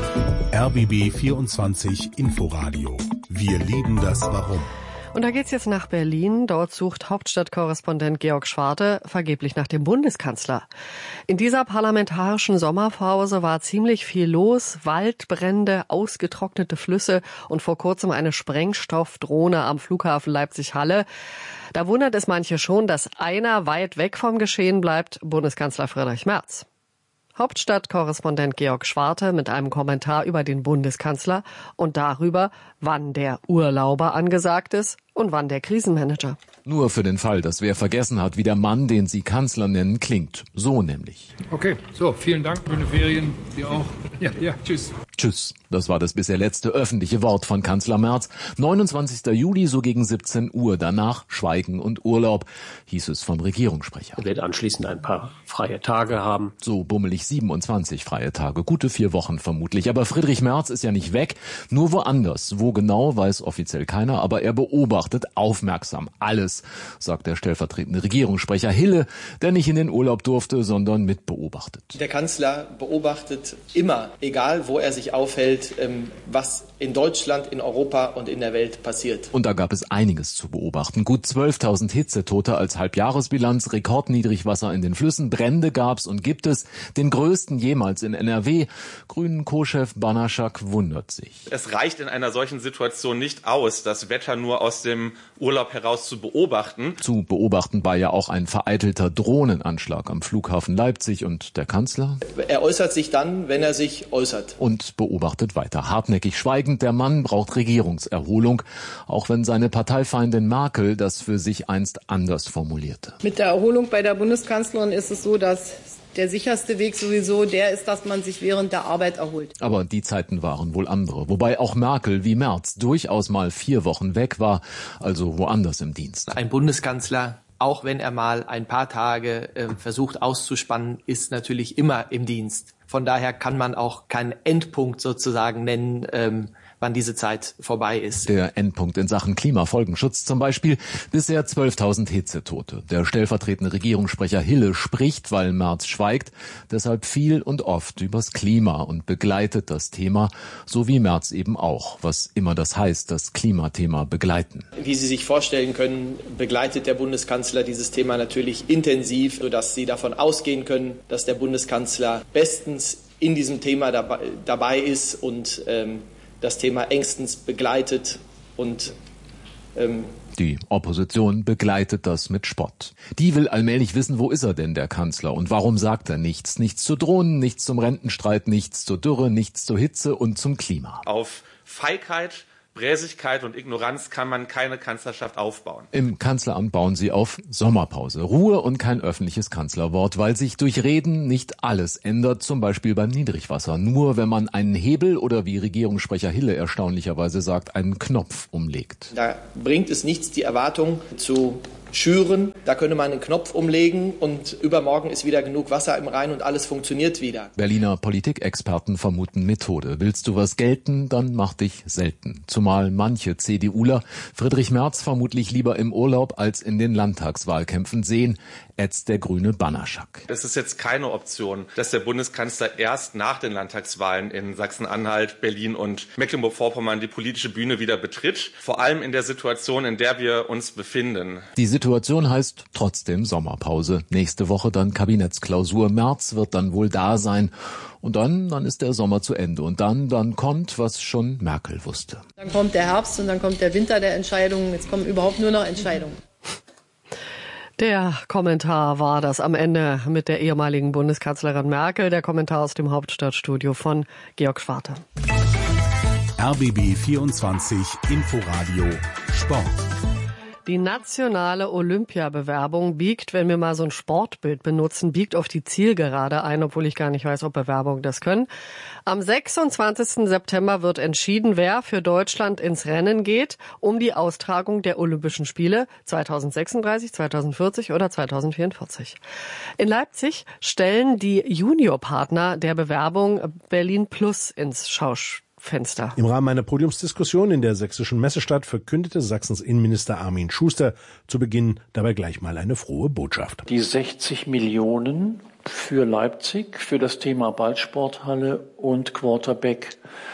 R B B vierundzwanzig Inforadio. Wir lieben das Warum. Und da geht's jetzt nach Berlin. Dort sucht Hauptstadtkorrespondent Georg Schwarte vergeblich nach dem Bundeskanzler. In dieser parlamentarischen Sommerpause war ziemlich viel los. Waldbrände, ausgetrocknete Flüsse und vor kurzem eine Sprengstoffdrohne am Flughafen Leipzig-Halle. Da wundert es manche schon, dass einer weit weg vom Geschehen bleibt, Bundeskanzler Friedrich Merz. Hauptstadtkorrespondent Georg Schwarte mit einem Kommentar über den Bundeskanzler und darüber, wann der Urlauber angesagt ist und wann der Krisenmanager. Nur für den Fall, dass wer vergessen hat, wie der Mann, den Sie Kanzler nennen, klingt. So nämlich. Okay, so, vielen Dank. Schöne Ferien. Dir auch. Ja, ja, tschüss. Tschüss. Das war das bisher letzte öffentliche Wort von Kanzler Merz. neunundzwanzigster Juli, so gegen siebzehn Uhr. Danach Schweigen und Urlaub, hieß es vom Regierungssprecher. Er wird anschließend ein paar freie Tage haben. So bummelig siebenundzwanzig freie Tage. Gute vier Wochen vermutlich. Aber Friedrich Merz ist ja nicht weg, nur woanders. Wo genau, weiß offiziell keiner, aber er beobachtet aufmerksam alles, sagt der stellvertretende Regierungssprecher Hille, der nicht in den Urlaub durfte, sondern mitbeobachtet. Der Kanzler beobachtet immer, egal wo er sich aufhält, was in Deutschland, in Europa und in der Welt passiert. Und da gab es einiges zu beobachten. Gut zwölftausend Hitzetote als Halbjahresbilanz, Rekordniedrigwasser in den Flüssen, Brände gab's und gibt es, den größten jemals in N R W. Grünen Co-Chef Banaschak wundert sich. Es reicht in einer solchen Situation nicht aus, das Wetter nur aus dem Urlaub heraus zu beobachten. Zu beobachten war ja auch ein vereitelter Drohnenanschlag am Flughafen Leipzig und der Kanzler? Er äußert sich dann, wenn er sich äußert. Und beobachtet weiter. Hartnäckig schweigend, der Mann braucht Regierungserholung, auch wenn seine Parteifeindin Merkel das für sich einst anders formulierte. Mit der Erholung bei der Bundeskanzlerin ist es so, dass der sicherste Weg sowieso der ist, dass man sich während der Arbeit erholt. Aber die Zeiten waren wohl andere. Wobei auch Merkel wie Merz durchaus mal vier Wochen weg war, also woanders im Dienst. Ein Bundeskanzler auch wenn er mal ein paar Tage äh, versucht auszuspannen, ist natürlich immer im Dienst. Von daher kann man auch keinen Endpunkt sozusagen nennen, ähm, wann diese Zeit vorbei ist. Der Endpunkt in Sachen Klimafolgenschutz zum Beispiel. Bisher zwölftausend Hitzetote. Der stellvertretende Regierungssprecher Hille spricht, weil Merz schweigt, deshalb viel und oft übers Klima und begleitet das Thema, so wie Merz eben auch, was immer das heißt, das Klimathema begleiten. Wie Sie sich vorstellen können, begleitet der Bundeskanzler dieses Thema natürlich intensiv, sodass Sie davon ausgehen können, dass der Bundeskanzler bestens in diesem Thema dabei, dabei ist und ähm, das Thema engstens begleitet und ähm die Opposition begleitet das mit Spott. Die will allmählich wissen, wo ist er denn, der Kanzler, und warum sagt er nichts? Nichts zu Drohnen, nichts zum Rentenstreit, nichts zur Dürre, nichts zur Hitze und zum Klima. Auf Feigheit, Bräsigkeit und Ignoranz kann man keine Kanzlerschaft aufbauen. Im Kanzleramt bauen sie auf Sommerpause. Ruhe und kein öffentliches Kanzlerwort, weil sich durch Reden nicht alles ändert, zum Beispiel beim Niedrigwasser. Nur wenn man einen Hebel oder, wie Regierungssprecher Hille erstaunlicherweise sagt, einen Knopf umlegt. Da bringt es nichts, die Erwartung zu schüren. Da könnte man einen Knopf umlegen und übermorgen ist wieder genug Wasser im Rhein und alles funktioniert wieder. Berliner Politikexperten vermuten Methode. Willst du was gelten, dann mach dich selten. Zumal manche CDUler Friedrich Merz vermutlich lieber im Urlaub als in den Landtagswahlkämpfen sehen, ätzt der grüne Banaschack. Es ist jetzt keine Option, dass der Bundeskanzler erst nach den Landtagswahlen in Sachsen-Anhalt, Berlin und Mecklenburg-Vorpommern die politische Bühne wieder betritt. Vor allem in der Situation, in der wir uns befinden. Die Situation heißt trotzdem Sommerpause. Nächste Woche dann Kabinettsklausur. Merz wird dann wohl da sein. Und dann, dann ist der Sommer zu Ende. Und dann, dann kommt, was schon Merkel wusste. Dann kommt der Herbst und dann kommt der Winter der Entscheidungen. Jetzt kommen überhaupt nur noch Entscheidungen. Der Kommentar war das am Ende mit der ehemaligen Bundeskanzlerin Merkel. Der Kommentar aus dem Hauptstadtstudio von Georg Schwarte. R B B vierundzwanzig Inforadio Sport. Die nationale Olympiabewerbung biegt, wenn wir mal so ein Sportbild benutzen, biegt auf die Zielgerade ein, obwohl ich gar nicht weiß, ob Bewerbungen das können. Am sechsundzwanzigsten September wird entschieden, wer für Deutschland ins Rennen geht, um die Austragung der Olympischen Spiele zweitausendsechsunddreißig, zweitausendvierzig oder zweitausendvierundvierzig. In Leipzig stellen die Juniorpartner der Bewerbung Berlin Plus ins Schauspiel. Fenster. Im Rahmen einer Podiumsdiskussion in der sächsischen Messestadt verkündete Sachsens Innenminister Armin Schuster zu Beginn dabei gleich mal eine frohe Botschaft. Die sechzig Millionen für Leipzig, für das Thema Ballsporthalle und Quarterback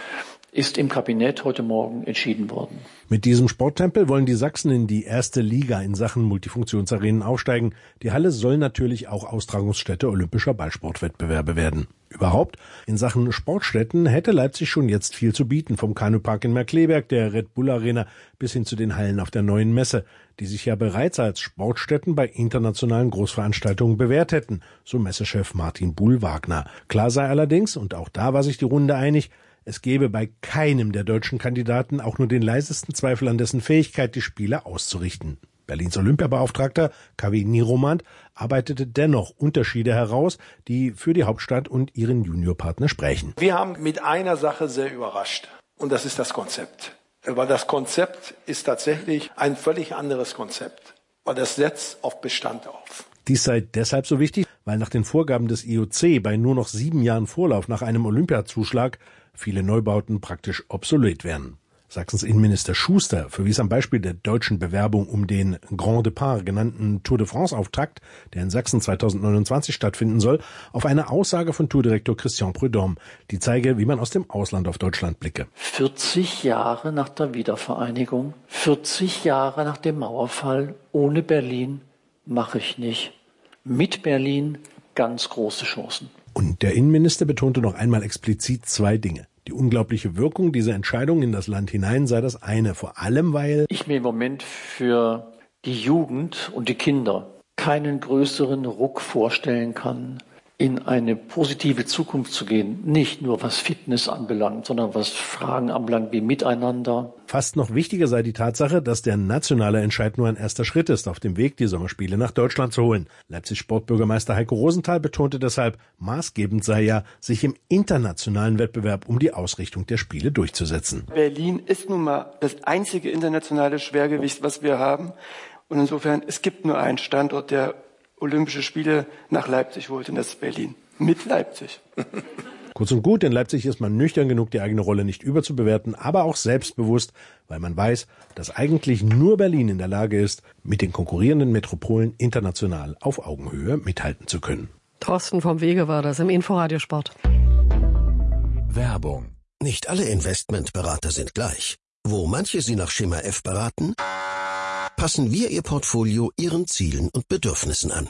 ist im Kabinett heute Morgen entschieden worden. Mit diesem Sporttempel wollen die Sachsen in die erste Liga in Sachen Multifunktionsarenen aufsteigen. Die Halle soll natürlich auch Austragungsstätte olympischer Ballsportwettbewerbe werden. Überhaupt, in Sachen Sportstätten hätte Leipzig schon jetzt viel zu bieten, vom Kanupark in Markkleeberg, der Red Bull Arena bis hin zu den Hallen auf der Neuen Messe, die sich ja bereits als Sportstätten bei internationalen Großveranstaltungen bewährt hätten, so Messechef Martin Buhl-Wagner. Klar sei allerdings, und auch da war sich die Runde einig, es gebe bei keinem der deutschen Kandidaten auch nur den leisesten Zweifel an dessen Fähigkeit, die Spiele auszurichten. Berlins Olympiabeauftragter Kaveh Niromand arbeitete dennoch Unterschiede heraus, die für die Hauptstadt und ihren Juniorpartner sprechen. Wir haben mit einer Sache sehr überrascht, und das ist das Konzept. Weil das Konzept ist tatsächlich ein völlig anderes Konzept, weil das setzt auf Bestand auf. Dies sei deshalb so wichtig, weil nach den Vorgaben des I O C bei nur noch sieben Jahren Vorlauf nach einem Olympiazuschlag viele Neubauten praktisch obsolet werden. Sachsens Innenminister Schuster verwies am Beispiel der deutschen Bewerbung um den Grand Départ genannten Tour de France-Auftakt, der in Sachsen zweitausendneunundzwanzig stattfinden soll, auf eine Aussage von Tourdirektor Christian Prudhomme, die zeige, wie man aus dem Ausland auf Deutschland blicke. vierzig Jahre nach der Wiedervereinigung, vierzig Jahre nach dem Mauerfall, ohne Berlin mache ich nicht. Mit Berlin ganz große Chancen. Und der Innenminister betonte noch einmal explizit zwei Dinge. Die unglaubliche Wirkung dieser Entscheidung in das Land hinein sei das eine, vor allem weil ich mir im Moment für die Jugend und die Kinder keinen größeren Ruck vorstellen kann, in eine positive Zukunft zu gehen. Nicht nur was Fitness anbelangt, sondern was Fragen anbelangt wie Miteinander. Fast noch wichtiger sei die Tatsache, dass der nationale Entscheid nur ein erster Schritt ist, auf dem Weg, die Sommerspiele nach Deutschland zu holen. Leipzigs Sportbürgermeister Heiko Rosenthal betonte deshalb, maßgebend sei ja, sich im internationalen Wettbewerb um die Ausrichtung der Spiele durchzusetzen. Berlin ist nun mal das einzige internationale Schwergewicht, was wir haben. Und insofern, es gibt nur einen Standort, der Olympische Spiele nach Leipzig holt, und das ist Berlin. Mit Leipzig. Kurz und gut, in Leipzig ist man nüchtern genug, die eigene Rolle nicht überzubewerten, aber auch selbstbewusst, weil man weiß, dass eigentlich nur Berlin in der Lage ist, mit den konkurrierenden Metropolen international auf Augenhöhe mithalten zu können. Thorsten vom Wege war das im Inforadiosport. Werbung. Nicht alle Investmentberater sind gleich. Wo manche Sie nach Schema F beraten, passen wir Ihr Portfolio Ihren Zielen und Bedürfnissen an.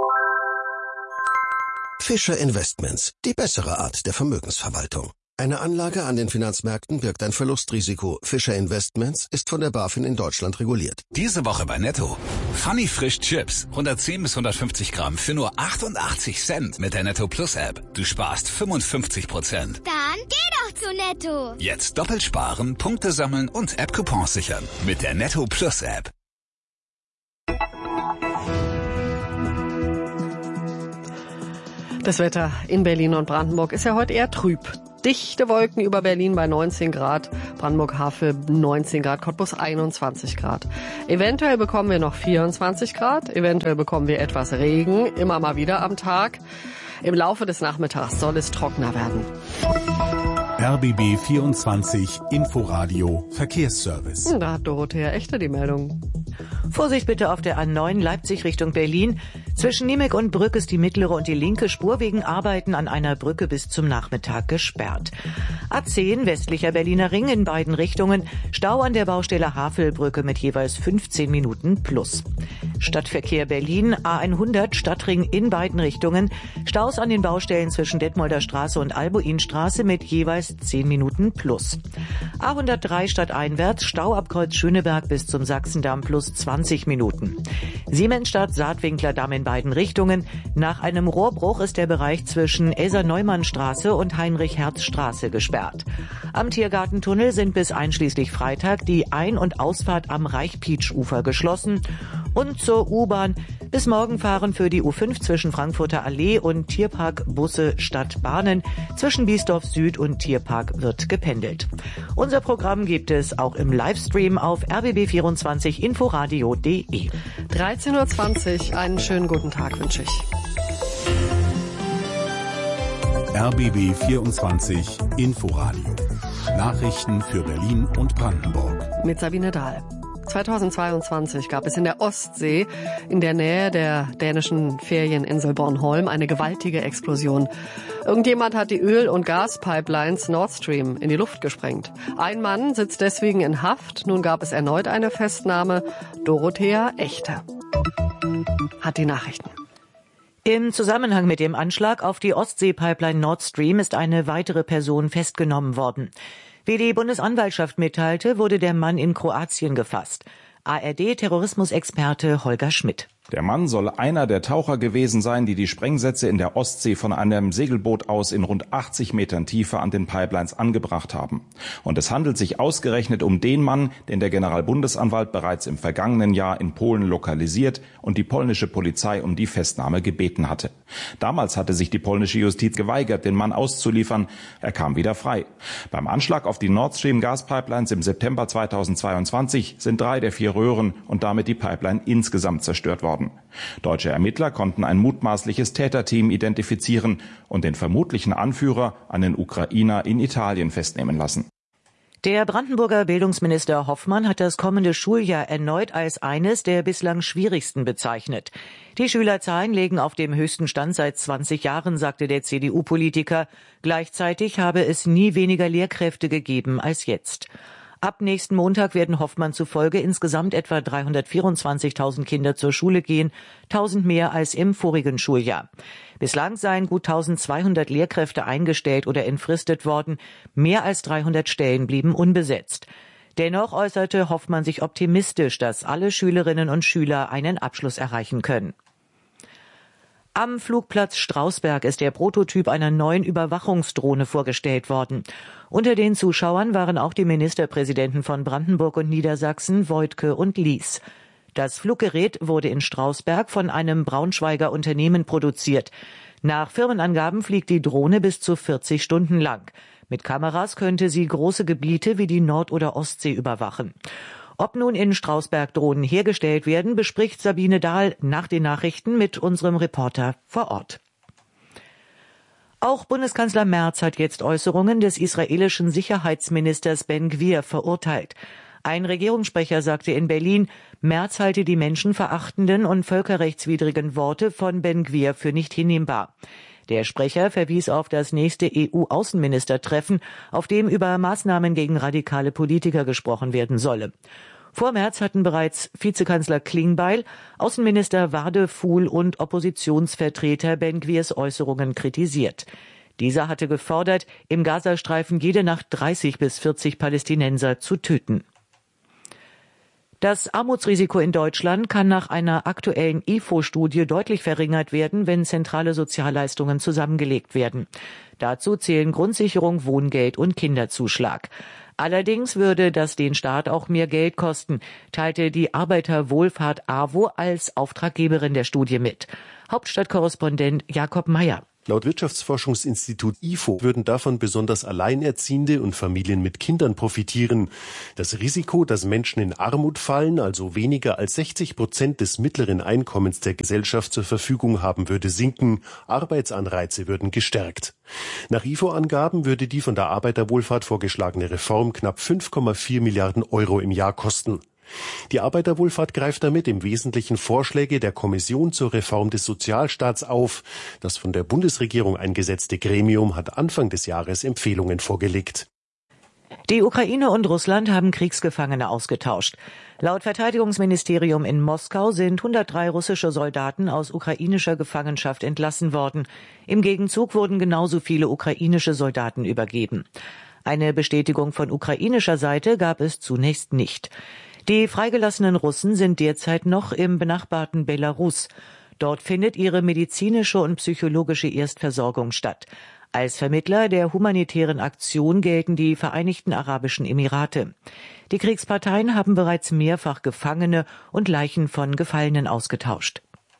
Fischer Investments, die bessere Art der Vermögensverwaltung. Eine Anlage an den Finanzmärkten birgt ein Verlustrisiko. Fischer Investments ist von der BaFin in Deutschland reguliert. Diese Woche bei Netto. Funny Frisch Chips. hundertzehn bis hundertfünfzig Gramm für nur achtundachtzig Cent mit der Netto Plus App. Du sparst fünfundfünfzig Prozent. Dann geh doch zu Netto. Jetzt doppelt sparen, Punkte sammeln und App-Coupons sichern. Mit der Netto Plus App. Das Wetter in Berlin und Brandenburg ist ja heute eher trüb. Dichte Wolken über Berlin bei neunzehn Grad, Brandenburg-Havel neunzehn Grad, Cottbus einundzwanzig Grad. Eventuell bekommen wir noch vierundzwanzig Grad, eventuell bekommen wir etwas Regen, immer mal wieder am Tag. Im Laufe des Nachmittags soll es trockener werden. R B B vierundzwanzig Inforadio Verkehrsservice. Da hat Dorothea Echte die Meldung. Vorsicht bitte auf der A neun Leipzig Richtung Berlin. Zwischen Niemek und Brück ist die mittlere und die linke Spur wegen Arbeiten an einer Brücke bis zum Nachmittag gesperrt. A zehn westlicher Berliner Ring in beiden Richtungen. Stau an der Baustelle Havelbrücke mit jeweils fünfzehn Minuten plus. Stadtverkehr Berlin, A hundert Stadtring in beiden Richtungen. Staus an den Baustellen zwischen Detmolder Straße und Albuinstraße mit jeweils zehn Minuten plus. A hundertdrei stadteinwärts, Stau ab Kreuz Schöneberg bis zum Sachsendamm plus zwanzig Minuten. Siemensstadt Saatwinkler Damm in beiden Richtungen. Nach einem Rohrbruch ist der Bereich zwischen Elsa-Neumann-Straße und Heinrich-Herz-Straße gesperrt. Am Tiergartentunnel sind bis einschließlich Freitag die Ein- und Ausfahrt am Reichpietsch-Ufer geschlossen. Und zur U-Bahn. Bis morgen fahren für die U fünf zwischen Frankfurter Allee und Tierpark Busse statt Bahnen. Zwischen Biesdorf Süd und Tierpark wird gependelt. Unser Programm gibt es auch im Livestream auf r b b vierundzwanzig inforadio punkt d e. dreizehn Uhr zwanzig, einen schönen guten Tag wünsche ich. R B B vierundzwanzig Inforadio. Nachrichten für Berlin und Brandenburg. Mit Sabine Dahl. zweitausendzweiundzwanzig gab es in der Ostsee in der Nähe der dänischen Ferieninsel Bornholm eine gewaltige Explosion. Irgendjemand hat die Öl- und Gaspipelines Nord Stream in die Luft gesprengt. Ein Mann sitzt deswegen in Haft. Nun gab es erneut eine Festnahme. Dorothea Echte hat die Nachrichten. Im Zusammenhang mit dem Anschlag auf die Ostsee-Pipeline Nord Stream ist eine weitere Person festgenommen worden. Wie die Bundesanwaltschaft mitteilte, wurde der Mann in Kroatien gefasst. A R D-Terrorismusexperte Holger Schmidt. Der Mann soll einer der Taucher gewesen sein, die die Sprengsätze in der Ostsee von einem Segelboot aus in rund achtzig Metern Tiefe an den Pipelines angebracht haben. Und es handelt sich ausgerechnet um den Mann, den der Generalbundesanwalt bereits im vergangenen Jahr in Polen lokalisiert und die polnische Polizei um die Festnahme gebeten hatte. Damals hatte sich die polnische Justiz geweigert, den Mann auszuliefern. Er kam wieder frei. Beim Anschlag auf die Nord Stream Gaspipelines im September zweitausendzweiundzwanzig sind drei der vier Röhren und damit die Pipeline insgesamt zerstört worden. Deutsche Ermittler konnten ein mutmaßliches Täterteam identifizieren und den vermutlichen Anführer, einen Ukrainer, in Italien festnehmen lassen. Der Brandenburger Bildungsminister Hoffmann hat das kommende Schuljahr erneut als eines der bislang schwierigsten bezeichnet. Die Schülerzahlen liegen auf dem höchsten Stand seit zwanzig Jahren, sagte der C D U-Politiker. Gleichzeitig habe es nie weniger Lehrkräfte gegeben als jetzt. Ab nächsten Montag werden Hoffmann zufolge insgesamt etwa dreihundertvierundzwanzigtausend Kinder zur Schule gehen, tausend mehr als im vorigen Schuljahr. Bislang seien gut eintausendzweihundert Lehrkräfte eingestellt oder entfristet worden, mehr als dreihundert Stellen blieben unbesetzt. Dennoch äußerte Hoffmann sich optimistisch, dass alle Schülerinnen und Schüler einen Abschluss erreichen können. Am Flugplatz Strausberg ist der Prototyp einer neuen Überwachungsdrohne vorgestellt worden. Unter den Zuschauern waren auch die Ministerpräsidenten von Brandenburg und Niedersachsen, Woidke und Lies. Das Fluggerät wurde in Strausberg von einem Braunschweiger Unternehmen produziert. Nach Firmenangaben fliegt die Drohne bis zu vierzig Stunden lang. Mit Kameras könnte sie große Gebiete wie die Nord- oder Ostsee überwachen. Ob nun in Strausberg Drohnen hergestellt werden, bespricht Sabine Dahl nach den Nachrichten mit unserem Reporter vor Ort. Auch Bundeskanzler Merz hat jetzt Äußerungen des israelischen Sicherheitsministers Ben-Gvir verurteilt. Ein Regierungssprecher sagte in Berlin, Merz halte die menschenverachtenden und völkerrechtswidrigen Worte von Ben-Gvir für nicht hinnehmbar. Der Sprecher verwies auf das nächste E U-Außenministertreffen, auf dem über Maßnahmen gegen radikale Politiker gesprochen werden solle. Vor Merz hatten bereits Vizekanzler Klingbeil, Außenminister Wadefuhl und Oppositionsvertreter Ben-Gvirs Äußerungen kritisiert. Dieser hatte gefordert, im Gazastreifen jede Nacht dreißig bis vierzig Palästinenser zu töten. Das Armutsrisiko in Deutschland kann nach einer aktuellen I F O-Studie deutlich verringert werden, wenn zentrale Sozialleistungen zusammengelegt werden. Dazu zählen Grundsicherung, Wohngeld und Kinderzuschlag. Allerdings würde das den Staat auch mehr Geld kosten, teilte die Arbeiterwohlfahrt A W O als Auftraggeberin der Studie mit. Hauptstadtkorrespondent Jakob Mayer. Laut Wirtschaftsforschungsinstitut I F O würden davon besonders Alleinerziehende und Familien mit Kindern profitieren. Das Risiko, dass Menschen in Armut fallen, also weniger als sechzig Prozent des mittleren Einkommens der Gesellschaft zur Verfügung haben, würde sinken. Arbeitsanreize würden gestärkt. Nach I F O-Angaben würde die von der Arbeiterwohlfahrt vorgeschlagene Reform knapp fünf Komma vier Milliarden Euro im Jahr kosten. Die Arbeiterwohlfahrt greift damit im Wesentlichen Vorschläge der Kommission zur Reform des Sozialstaats auf. Das von der Bundesregierung eingesetzte Gremium hat Anfang des Jahres Empfehlungen vorgelegt. Die Ukraine und Russland haben Kriegsgefangene ausgetauscht. Laut Verteidigungsministerium in Moskau sind hundertdrei russische Soldaten aus ukrainischer Gefangenschaft entlassen worden. Im Gegenzug wurden genauso viele ukrainische Soldaten übergeben. Eine Bestätigung von ukrainischer Seite gab es zunächst nicht. Die freigelassenen Russen sind derzeit noch im benachbarten Belarus. Dort findet ihre medizinische und psychologische Erstversorgung statt. Als Vermittler der humanitären Aktion gelten die Vereinigten Arabischen Emirate. Die Kriegsparteien haben bereits mehrfach Gefangene und Leichen von Gefallenen ausgetauscht.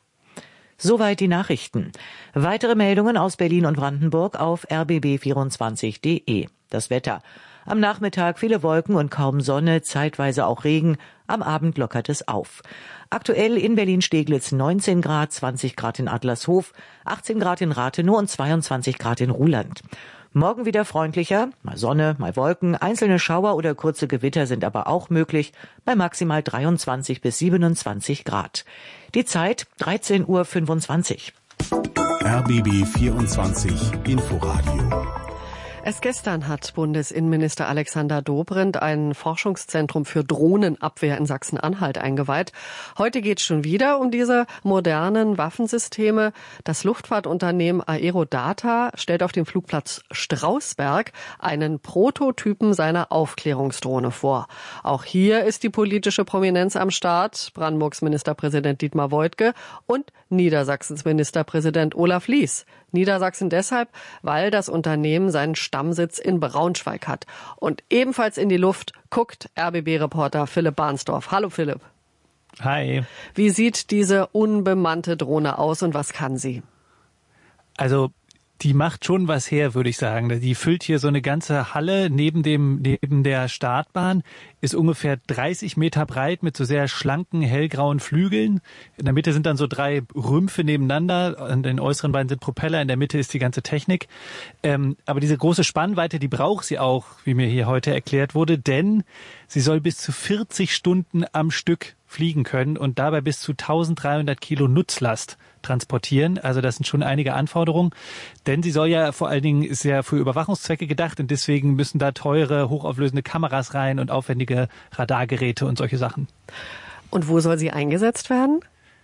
Soweit die Nachrichten. Weitere Meldungen aus Berlin und Brandenburg auf r b b vierundzwanzig punkt de. Das Wetter. Am Nachmittag viele Wolken und kaum Sonne, zeitweise auch Regen. Am Abend lockert es auf. Aktuell in Berlin-Steglitz neunzehn Grad, zwanzig Grad in Adlershof, achtzehn Grad in Rathenow und zweiundzwanzig Grad in Ruhland. Morgen wieder freundlicher, mal Sonne, mal Wolken, einzelne Schauer oder kurze Gewitter sind aber auch möglich, bei maximal dreiundzwanzig bis siebenundzwanzig Grad. Die Zeit dreizehn Uhr fünfundzwanzig. R B B vierundzwanzig Inforadio. Erst gestern hat Bundesinnenminister Alexander Dobrindt ein Forschungszentrum für Drohnenabwehr in Sachsen-Anhalt eingeweiht. Heute geht es schon wieder um diese modernen Waffensysteme. Das Luftfahrtunternehmen Aerodata stellt auf dem Flugplatz Strausberg einen Prototypen seiner Aufklärungsdrohne vor. Auch hier ist die politische Prominenz am Start. Brandenburgs Ministerpräsident Dietmar Woidke und Niedersachsens Ministerpräsident Olaf Lies. Niedersachsen deshalb, weil das Unternehmen seinen Stammsitz in Braunschweig hat. Und ebenfalls in die Luft guckt R B B-Reporter Philipp Barnsdorf. Hallo Philipp. Hi. Wie sieht diese unbemannte Drohne aus und was kann sie? Also die macht schon was her, würde ich sagen. Die füllt hier so eine ganze Halle neben dem neben der Startbahn, ist ungefähr dreißig Meter breit mit so sehr schlanken, hellgrauen Flügeln. In der Mitte sind dann so drei Rümpfe nebeneinander. An den äußeren beiden sind Propeller, in der Mitte ist die ganze Technik. Ähm, aber diese große Spannweite, die braucht sie auch, wie mir hier heute erklärt wurde, denn sie soll bis zu vierzig Stunden am Stück fliegen können und dabei bis zu dreizehnhundert Kilo Nutzlast transportieren. Also das sind schon einige Anforderungen, denn sie soll ja vor allen Dingen, ist ja für Überwachungszwecke gedacht und deswegen müssen da teure, hochauflösende Kameras rein und aufwendige Radargeräte und solche Sachen. Und wo soll sie eingesetzt werden?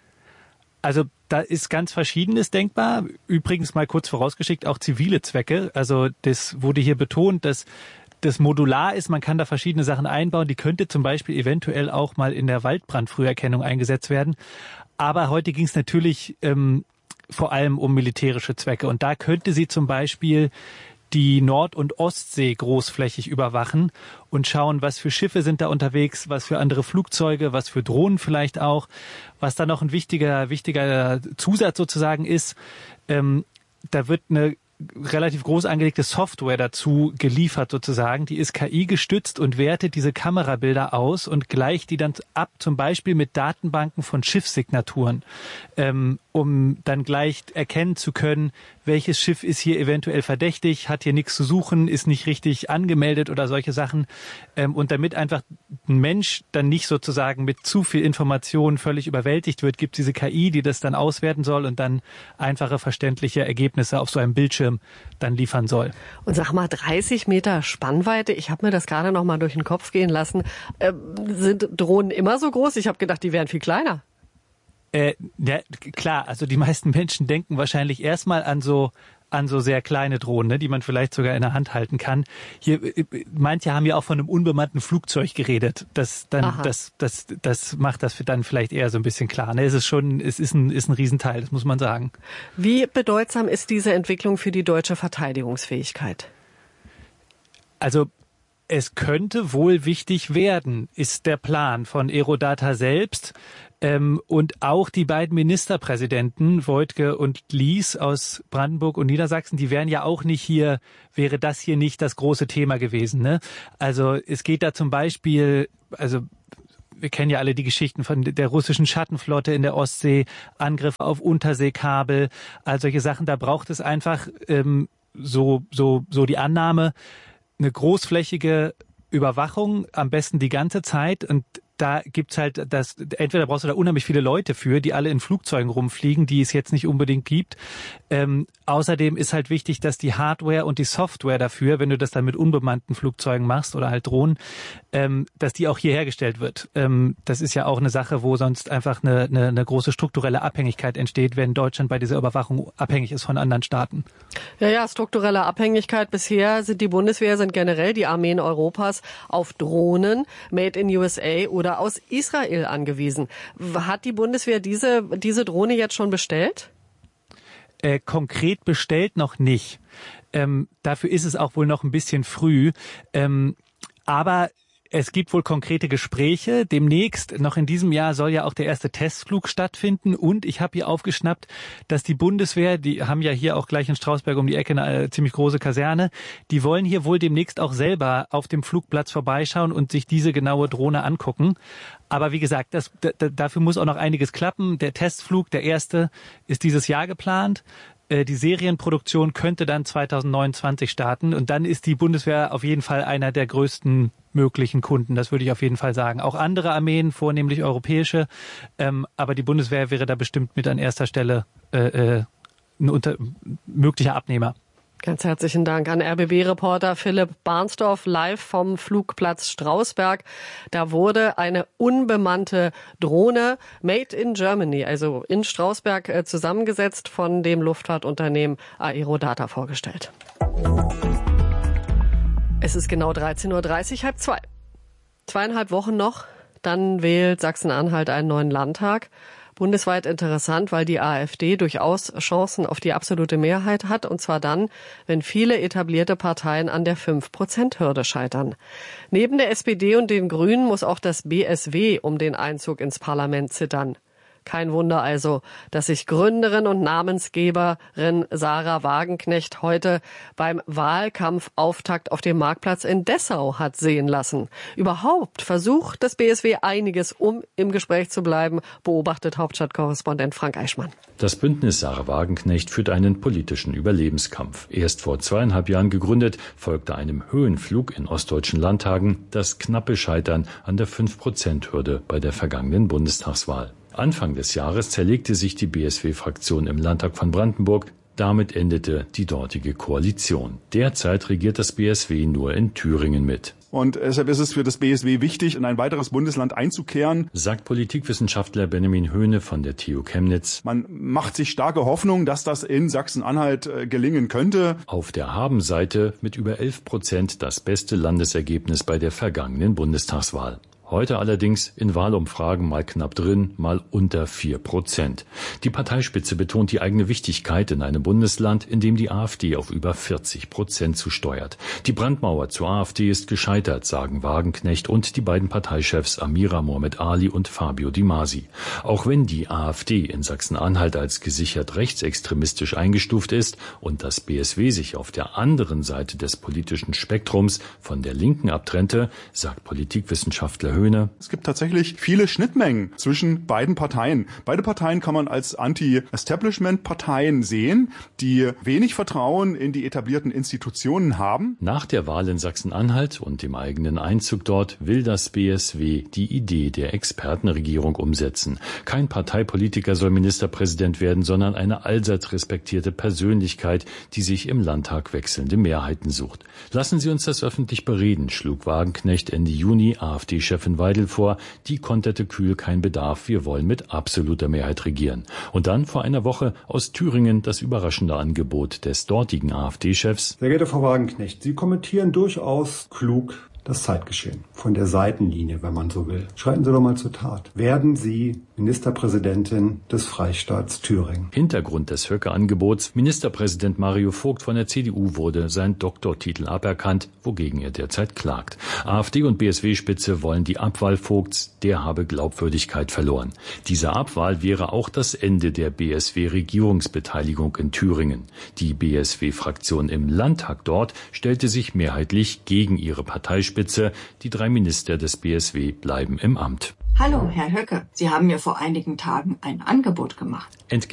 Also da ist ganz Verschiedenes denkbar. Übrigens mal kurz vorausgeschickt, auch zivile Zwecke. Also das wurde hier betont, dass das modular ist, man kann da verschiedene Sachen einbauen. Die könnte zum Beispiel eventuell auch mal in der Waldbrandfrüherkennung eingesetzt werden. Aber heute ging es natürlich ähm, vor allem um militärische Zwecke. Und da könnte sie zum Beispiel die Nord- und Ostsee großflächig überwachen und schauen, was für Schiffe sind da unterwegs, was für andere Flugzeuge, was für Drohnen vielleicht auch. Was da noch ein wichtiger, wichtiger Zusatz sozusagen ist, ähm, da wird eine relativ groß angelegte Software dazu geliefert sozusagen. Die ist K I gestützt und wertet diese Kamerabilder aus und gleicht die dann ab, zum Beispiel mit Datenbanken von Schiffssignaturen, ähm, um dann gleich erkennen zu können, welches Schiff ist hier eventuell verdächtig, hat hier nichts zu suchen, ist nicht richtig angemeldet oder solche Sachen. Ähm, und damit einfach ein Mensch dann nicht sozusagen mit zu viel Information völlig überwältigt wird, gibt es diese K I, die das dann auswerten soll und dann einfache, verständliche Ergebnisse auf so einem Bildschirm dann liefern soll. Und sag mal, dreißig Meter Spannweite, ich habe mir das gerade noch mal durch den Kopf gehen lassen. Äh, sind Drohnen immer so groß? Ich habe gedacht, die wären viel kleiner. Äh, ja, klar, also die meisten Menschen denken wahrscheinlich erstmal an so an so sehr kleine Drohnen, ne, die man vielleicht sogar in der Hand halten kann. Hier, manche haben ja auch von einem unbemannten Flugzeug geredet. Das dann, das, das, das macht das dann vielleicht eher so ein bisschen klar. Ne, es ist schon, es ist ein, ist ein Riesenteil, das muss man sagen. Wie bedeutsam ist diese Entwicklung für die deutsche Verteidigungsfähigkeit? Also, es könnte wohl wichtig werden, ist der Plan von Aerodata selbst. Ähm, und auch die beiden Ministerpräsidenten, Woidke und Lies aus Brandenburg und Niedersachsen, die wären ja auch nicht hier, wäre das hier nicht das große Thema gewesen, ne? Also es geht da zum Beispiel, also wir kennen ja alle die Geschichten von der russischen Schattenflotte in der Ostsee, Angriffe auf Unterseekabel, all solche Sachen. Da braucht es einfach ähm, so so so die Annahme, eine großflächige Überwachung, am besten die ganze Zeit. Und da gibt's halt das, entweder brauchst du da unheimlich viele Leute für, die alle in Flugzeugen rumfliegen, die es jetzt nicht unbedingt gibt. Ähm, außerdem ist halt wichtig, dass die Hardware und die Software dafür, wenn du das dann mit unbemannten Flugzeugen machst oder halt Drohnen, ähm, dass die auch hier hergestellt wird. Ähm, das ist ja auch eine Sache, wo sonst einfach eine, eine, eine große strukturelle Abhängigkeit entsteht, wenn Deutschland bei dieser Überwachung abhängig ist von anderen Staaten. Ja, ja, strukturelle Abhängigkeit. Bisher sind die Bundeswehr, sind generell die Armeen Europas auf Drohnen, made in U S A oder aus Israel angewiesen. Hat die Bundeswehr diese, diese Drohne jetzt schon bestellt? Äh, konkret bestellt noch nicht. Ähm, dafür ist es auch wohl noch ein bisschen früh. Ähm, aber es gibt wohl konkrete Gespräche. Demnächst, noch in diesem Jahr, soll ja auch der erste Testflug stattfinden. Und ich habe hier aufgeschnappt, dass die Bundeswehr, die haben ja hier auch gleich in Strausberg um die Ecke eine äh, ziemlich große Kaserne, die wollen hier wohl demnächst auch selber auf dem Flugplatz vorbeischauen und sich diese genaue Drohne angucken. Aber wie gesagt, das, d- dafür muss auch noch einiges klappen. Der Testflug, der erste, ist dieses Jahr geplant. Die Serienproduktion könnte dann zweitausendneunundzwanzig starten und dann ist die Bundeswehr auf jeden Fall einer der größten möglichen Kunden. Das würde ich auf jeden Fall sagen. Auch andere Armeen, vornehmlich europäische, ähm, aber die Bundeswehr wäre da bestimmt mit an erster Stelle äh, ein unter, möglicher Abnehmer. Ganz herzlichen Dank an R B B-Reporter Philipp Barnsdorf live vom Flugplatz Strausberg. Da wurde eine unbemannte Drohne made in Germany, also in Strausberg, zusammengesetzt von dem Luftfahrtunternehmen Aerodata vorgestellt. Es ist genau dreizehn Uhr dreißig, halb zwei. Zweieinhalb Wochen noch, dann wählt Sachsen-Anhalt einen neuen Landtag. Bundesweit interessant, weil die AfD durchaus Chancen auf die absolute Mehrheit hat, und zwar dann, wenn viele etablierte Parteien an der fünf Prozent Hürde scheitern. Neben der S P D und den Grünen muss auch das B S W um den Einzug ins Parlament zittern. Kein Wunder also, dass sich Gründerin und Namensgeberin Sarah Wagenknecht heute beim Wahlkampfauftakt auf dem Marktplatz in Dessau hat sehen lassen. Überhaupt versucht das B S W einiges, um im Gespräch zu bleiben, beobachtet Hauptstadtkorrespondent Frank Eichmann. Das Bündnis Sarah Wagenknecht führt einen politischen Überlebenskampf. Erst vor zweieinhalb Jahren gegründet, folgte einem Höhenflug in ostdeutschen Landtagen das knappe Scheitern an der fünf Prozent Hürde bei der vergangenen Bundestagswahl. Anfang des Jahres zerlegte sich die B S W-Fraktion im Landtag von Brandenburg. Damit endete die dortige Koalition. Derzeit regiert das B S W nur in Thüringen mit. Und deshalb ist es für das B S W wichtig, in ein weiteres Bundesland einzukehren, sagt Politikwissenschaftler Benjamin Höhne von der T U Chemnitz. Man macht sich starke Hoffnung, dass das in Sachsen-Anhalt äh, gelingen könnte. Auf der Habenseite mit über elf Prozent das beste Landesergebnis bei der vergangenen Bundestagswahl. Heute allerdings in Wahlumfragen mal knapp drin, mal unter vier Prozent. Die Parteispitze betont die eigene Wichtigkeit in einem Bundesland, in dem die AfD auf über vierzig Prozent zusteuert. Die Brandmauer zur AfD ist gescheitert, sagen Wagenknecht und die beiden Parteichefs Amira Mohamed Ali und Fabio Di Masi. Auch wenn die AfD in Sachsen-Anhalt als gesichert rechtsextremistisch eingestuft ist und das B S W sich auf der anderen Seite des politischen Spektrums von der Linken abtrennte, sagt Politikwissenschaftler Höhne: Es gibt tatsächlich viele Schnittmengen zwischen beiden Parteien. Beide Parteien kann man als Anti-Establishment-Parteien sehen, die wenig Vertrauen in die etablierten Institutionen haben. Nach der Wahl in Sachsen-Anhalt und dem eigenen Einzug dort will das B S W die Idee der Expertenregierung umsetzen. Kein Parteipolitiker soll Ministerpräsident werden, sondern eine allseits respektierte Persönlichkeit, die sich im Landtag wechselnde Mehrheiten sucht. Lassen Sie uns das öffentlich bereden, schlug Wagenknecht Ende Juni AfD-Chefin Weidel vor. Die konterte kühl: kein Bedarf, wir wollen mit absoluter Mehrheit regieren. Und dann vor einer Woche aus Thüringen das überraschende Angebot des dortigen AfD-Chefs: Sehr geehrte Frau Wagenknecht, Sie kommentieren durchaus klug das Zeitgeschehen. Von der Seitenlinie, wenn man so will. Schreiten Sie doch mal zur Tat. Werden Sie Ministerpräsidentin des Freistaats Thüringen? Hintergrund des Höcke-Angebots: Ministerpräsident Mario Vogt von der C D U wurde sein Doktortitel aberkannt, wogegen er derzeit klagt. AfD und B S W-Spitze wollen die Abwahl Vogts, der habe Glaubwürdigkeit verloren. Diese Abwahl wäre auch das Ende der B S W-Regierungsbeteiligung in Thüringen. Die B S W-Fraktion im Landtag dort stellte sich mehrheitlich gegen ihre Parteispitze. Die drei Minister des B S W bleiben im Amt. Hallo, Herr Höcke. Sie haben mir vor einigen Tagen ein Angebot gemacht.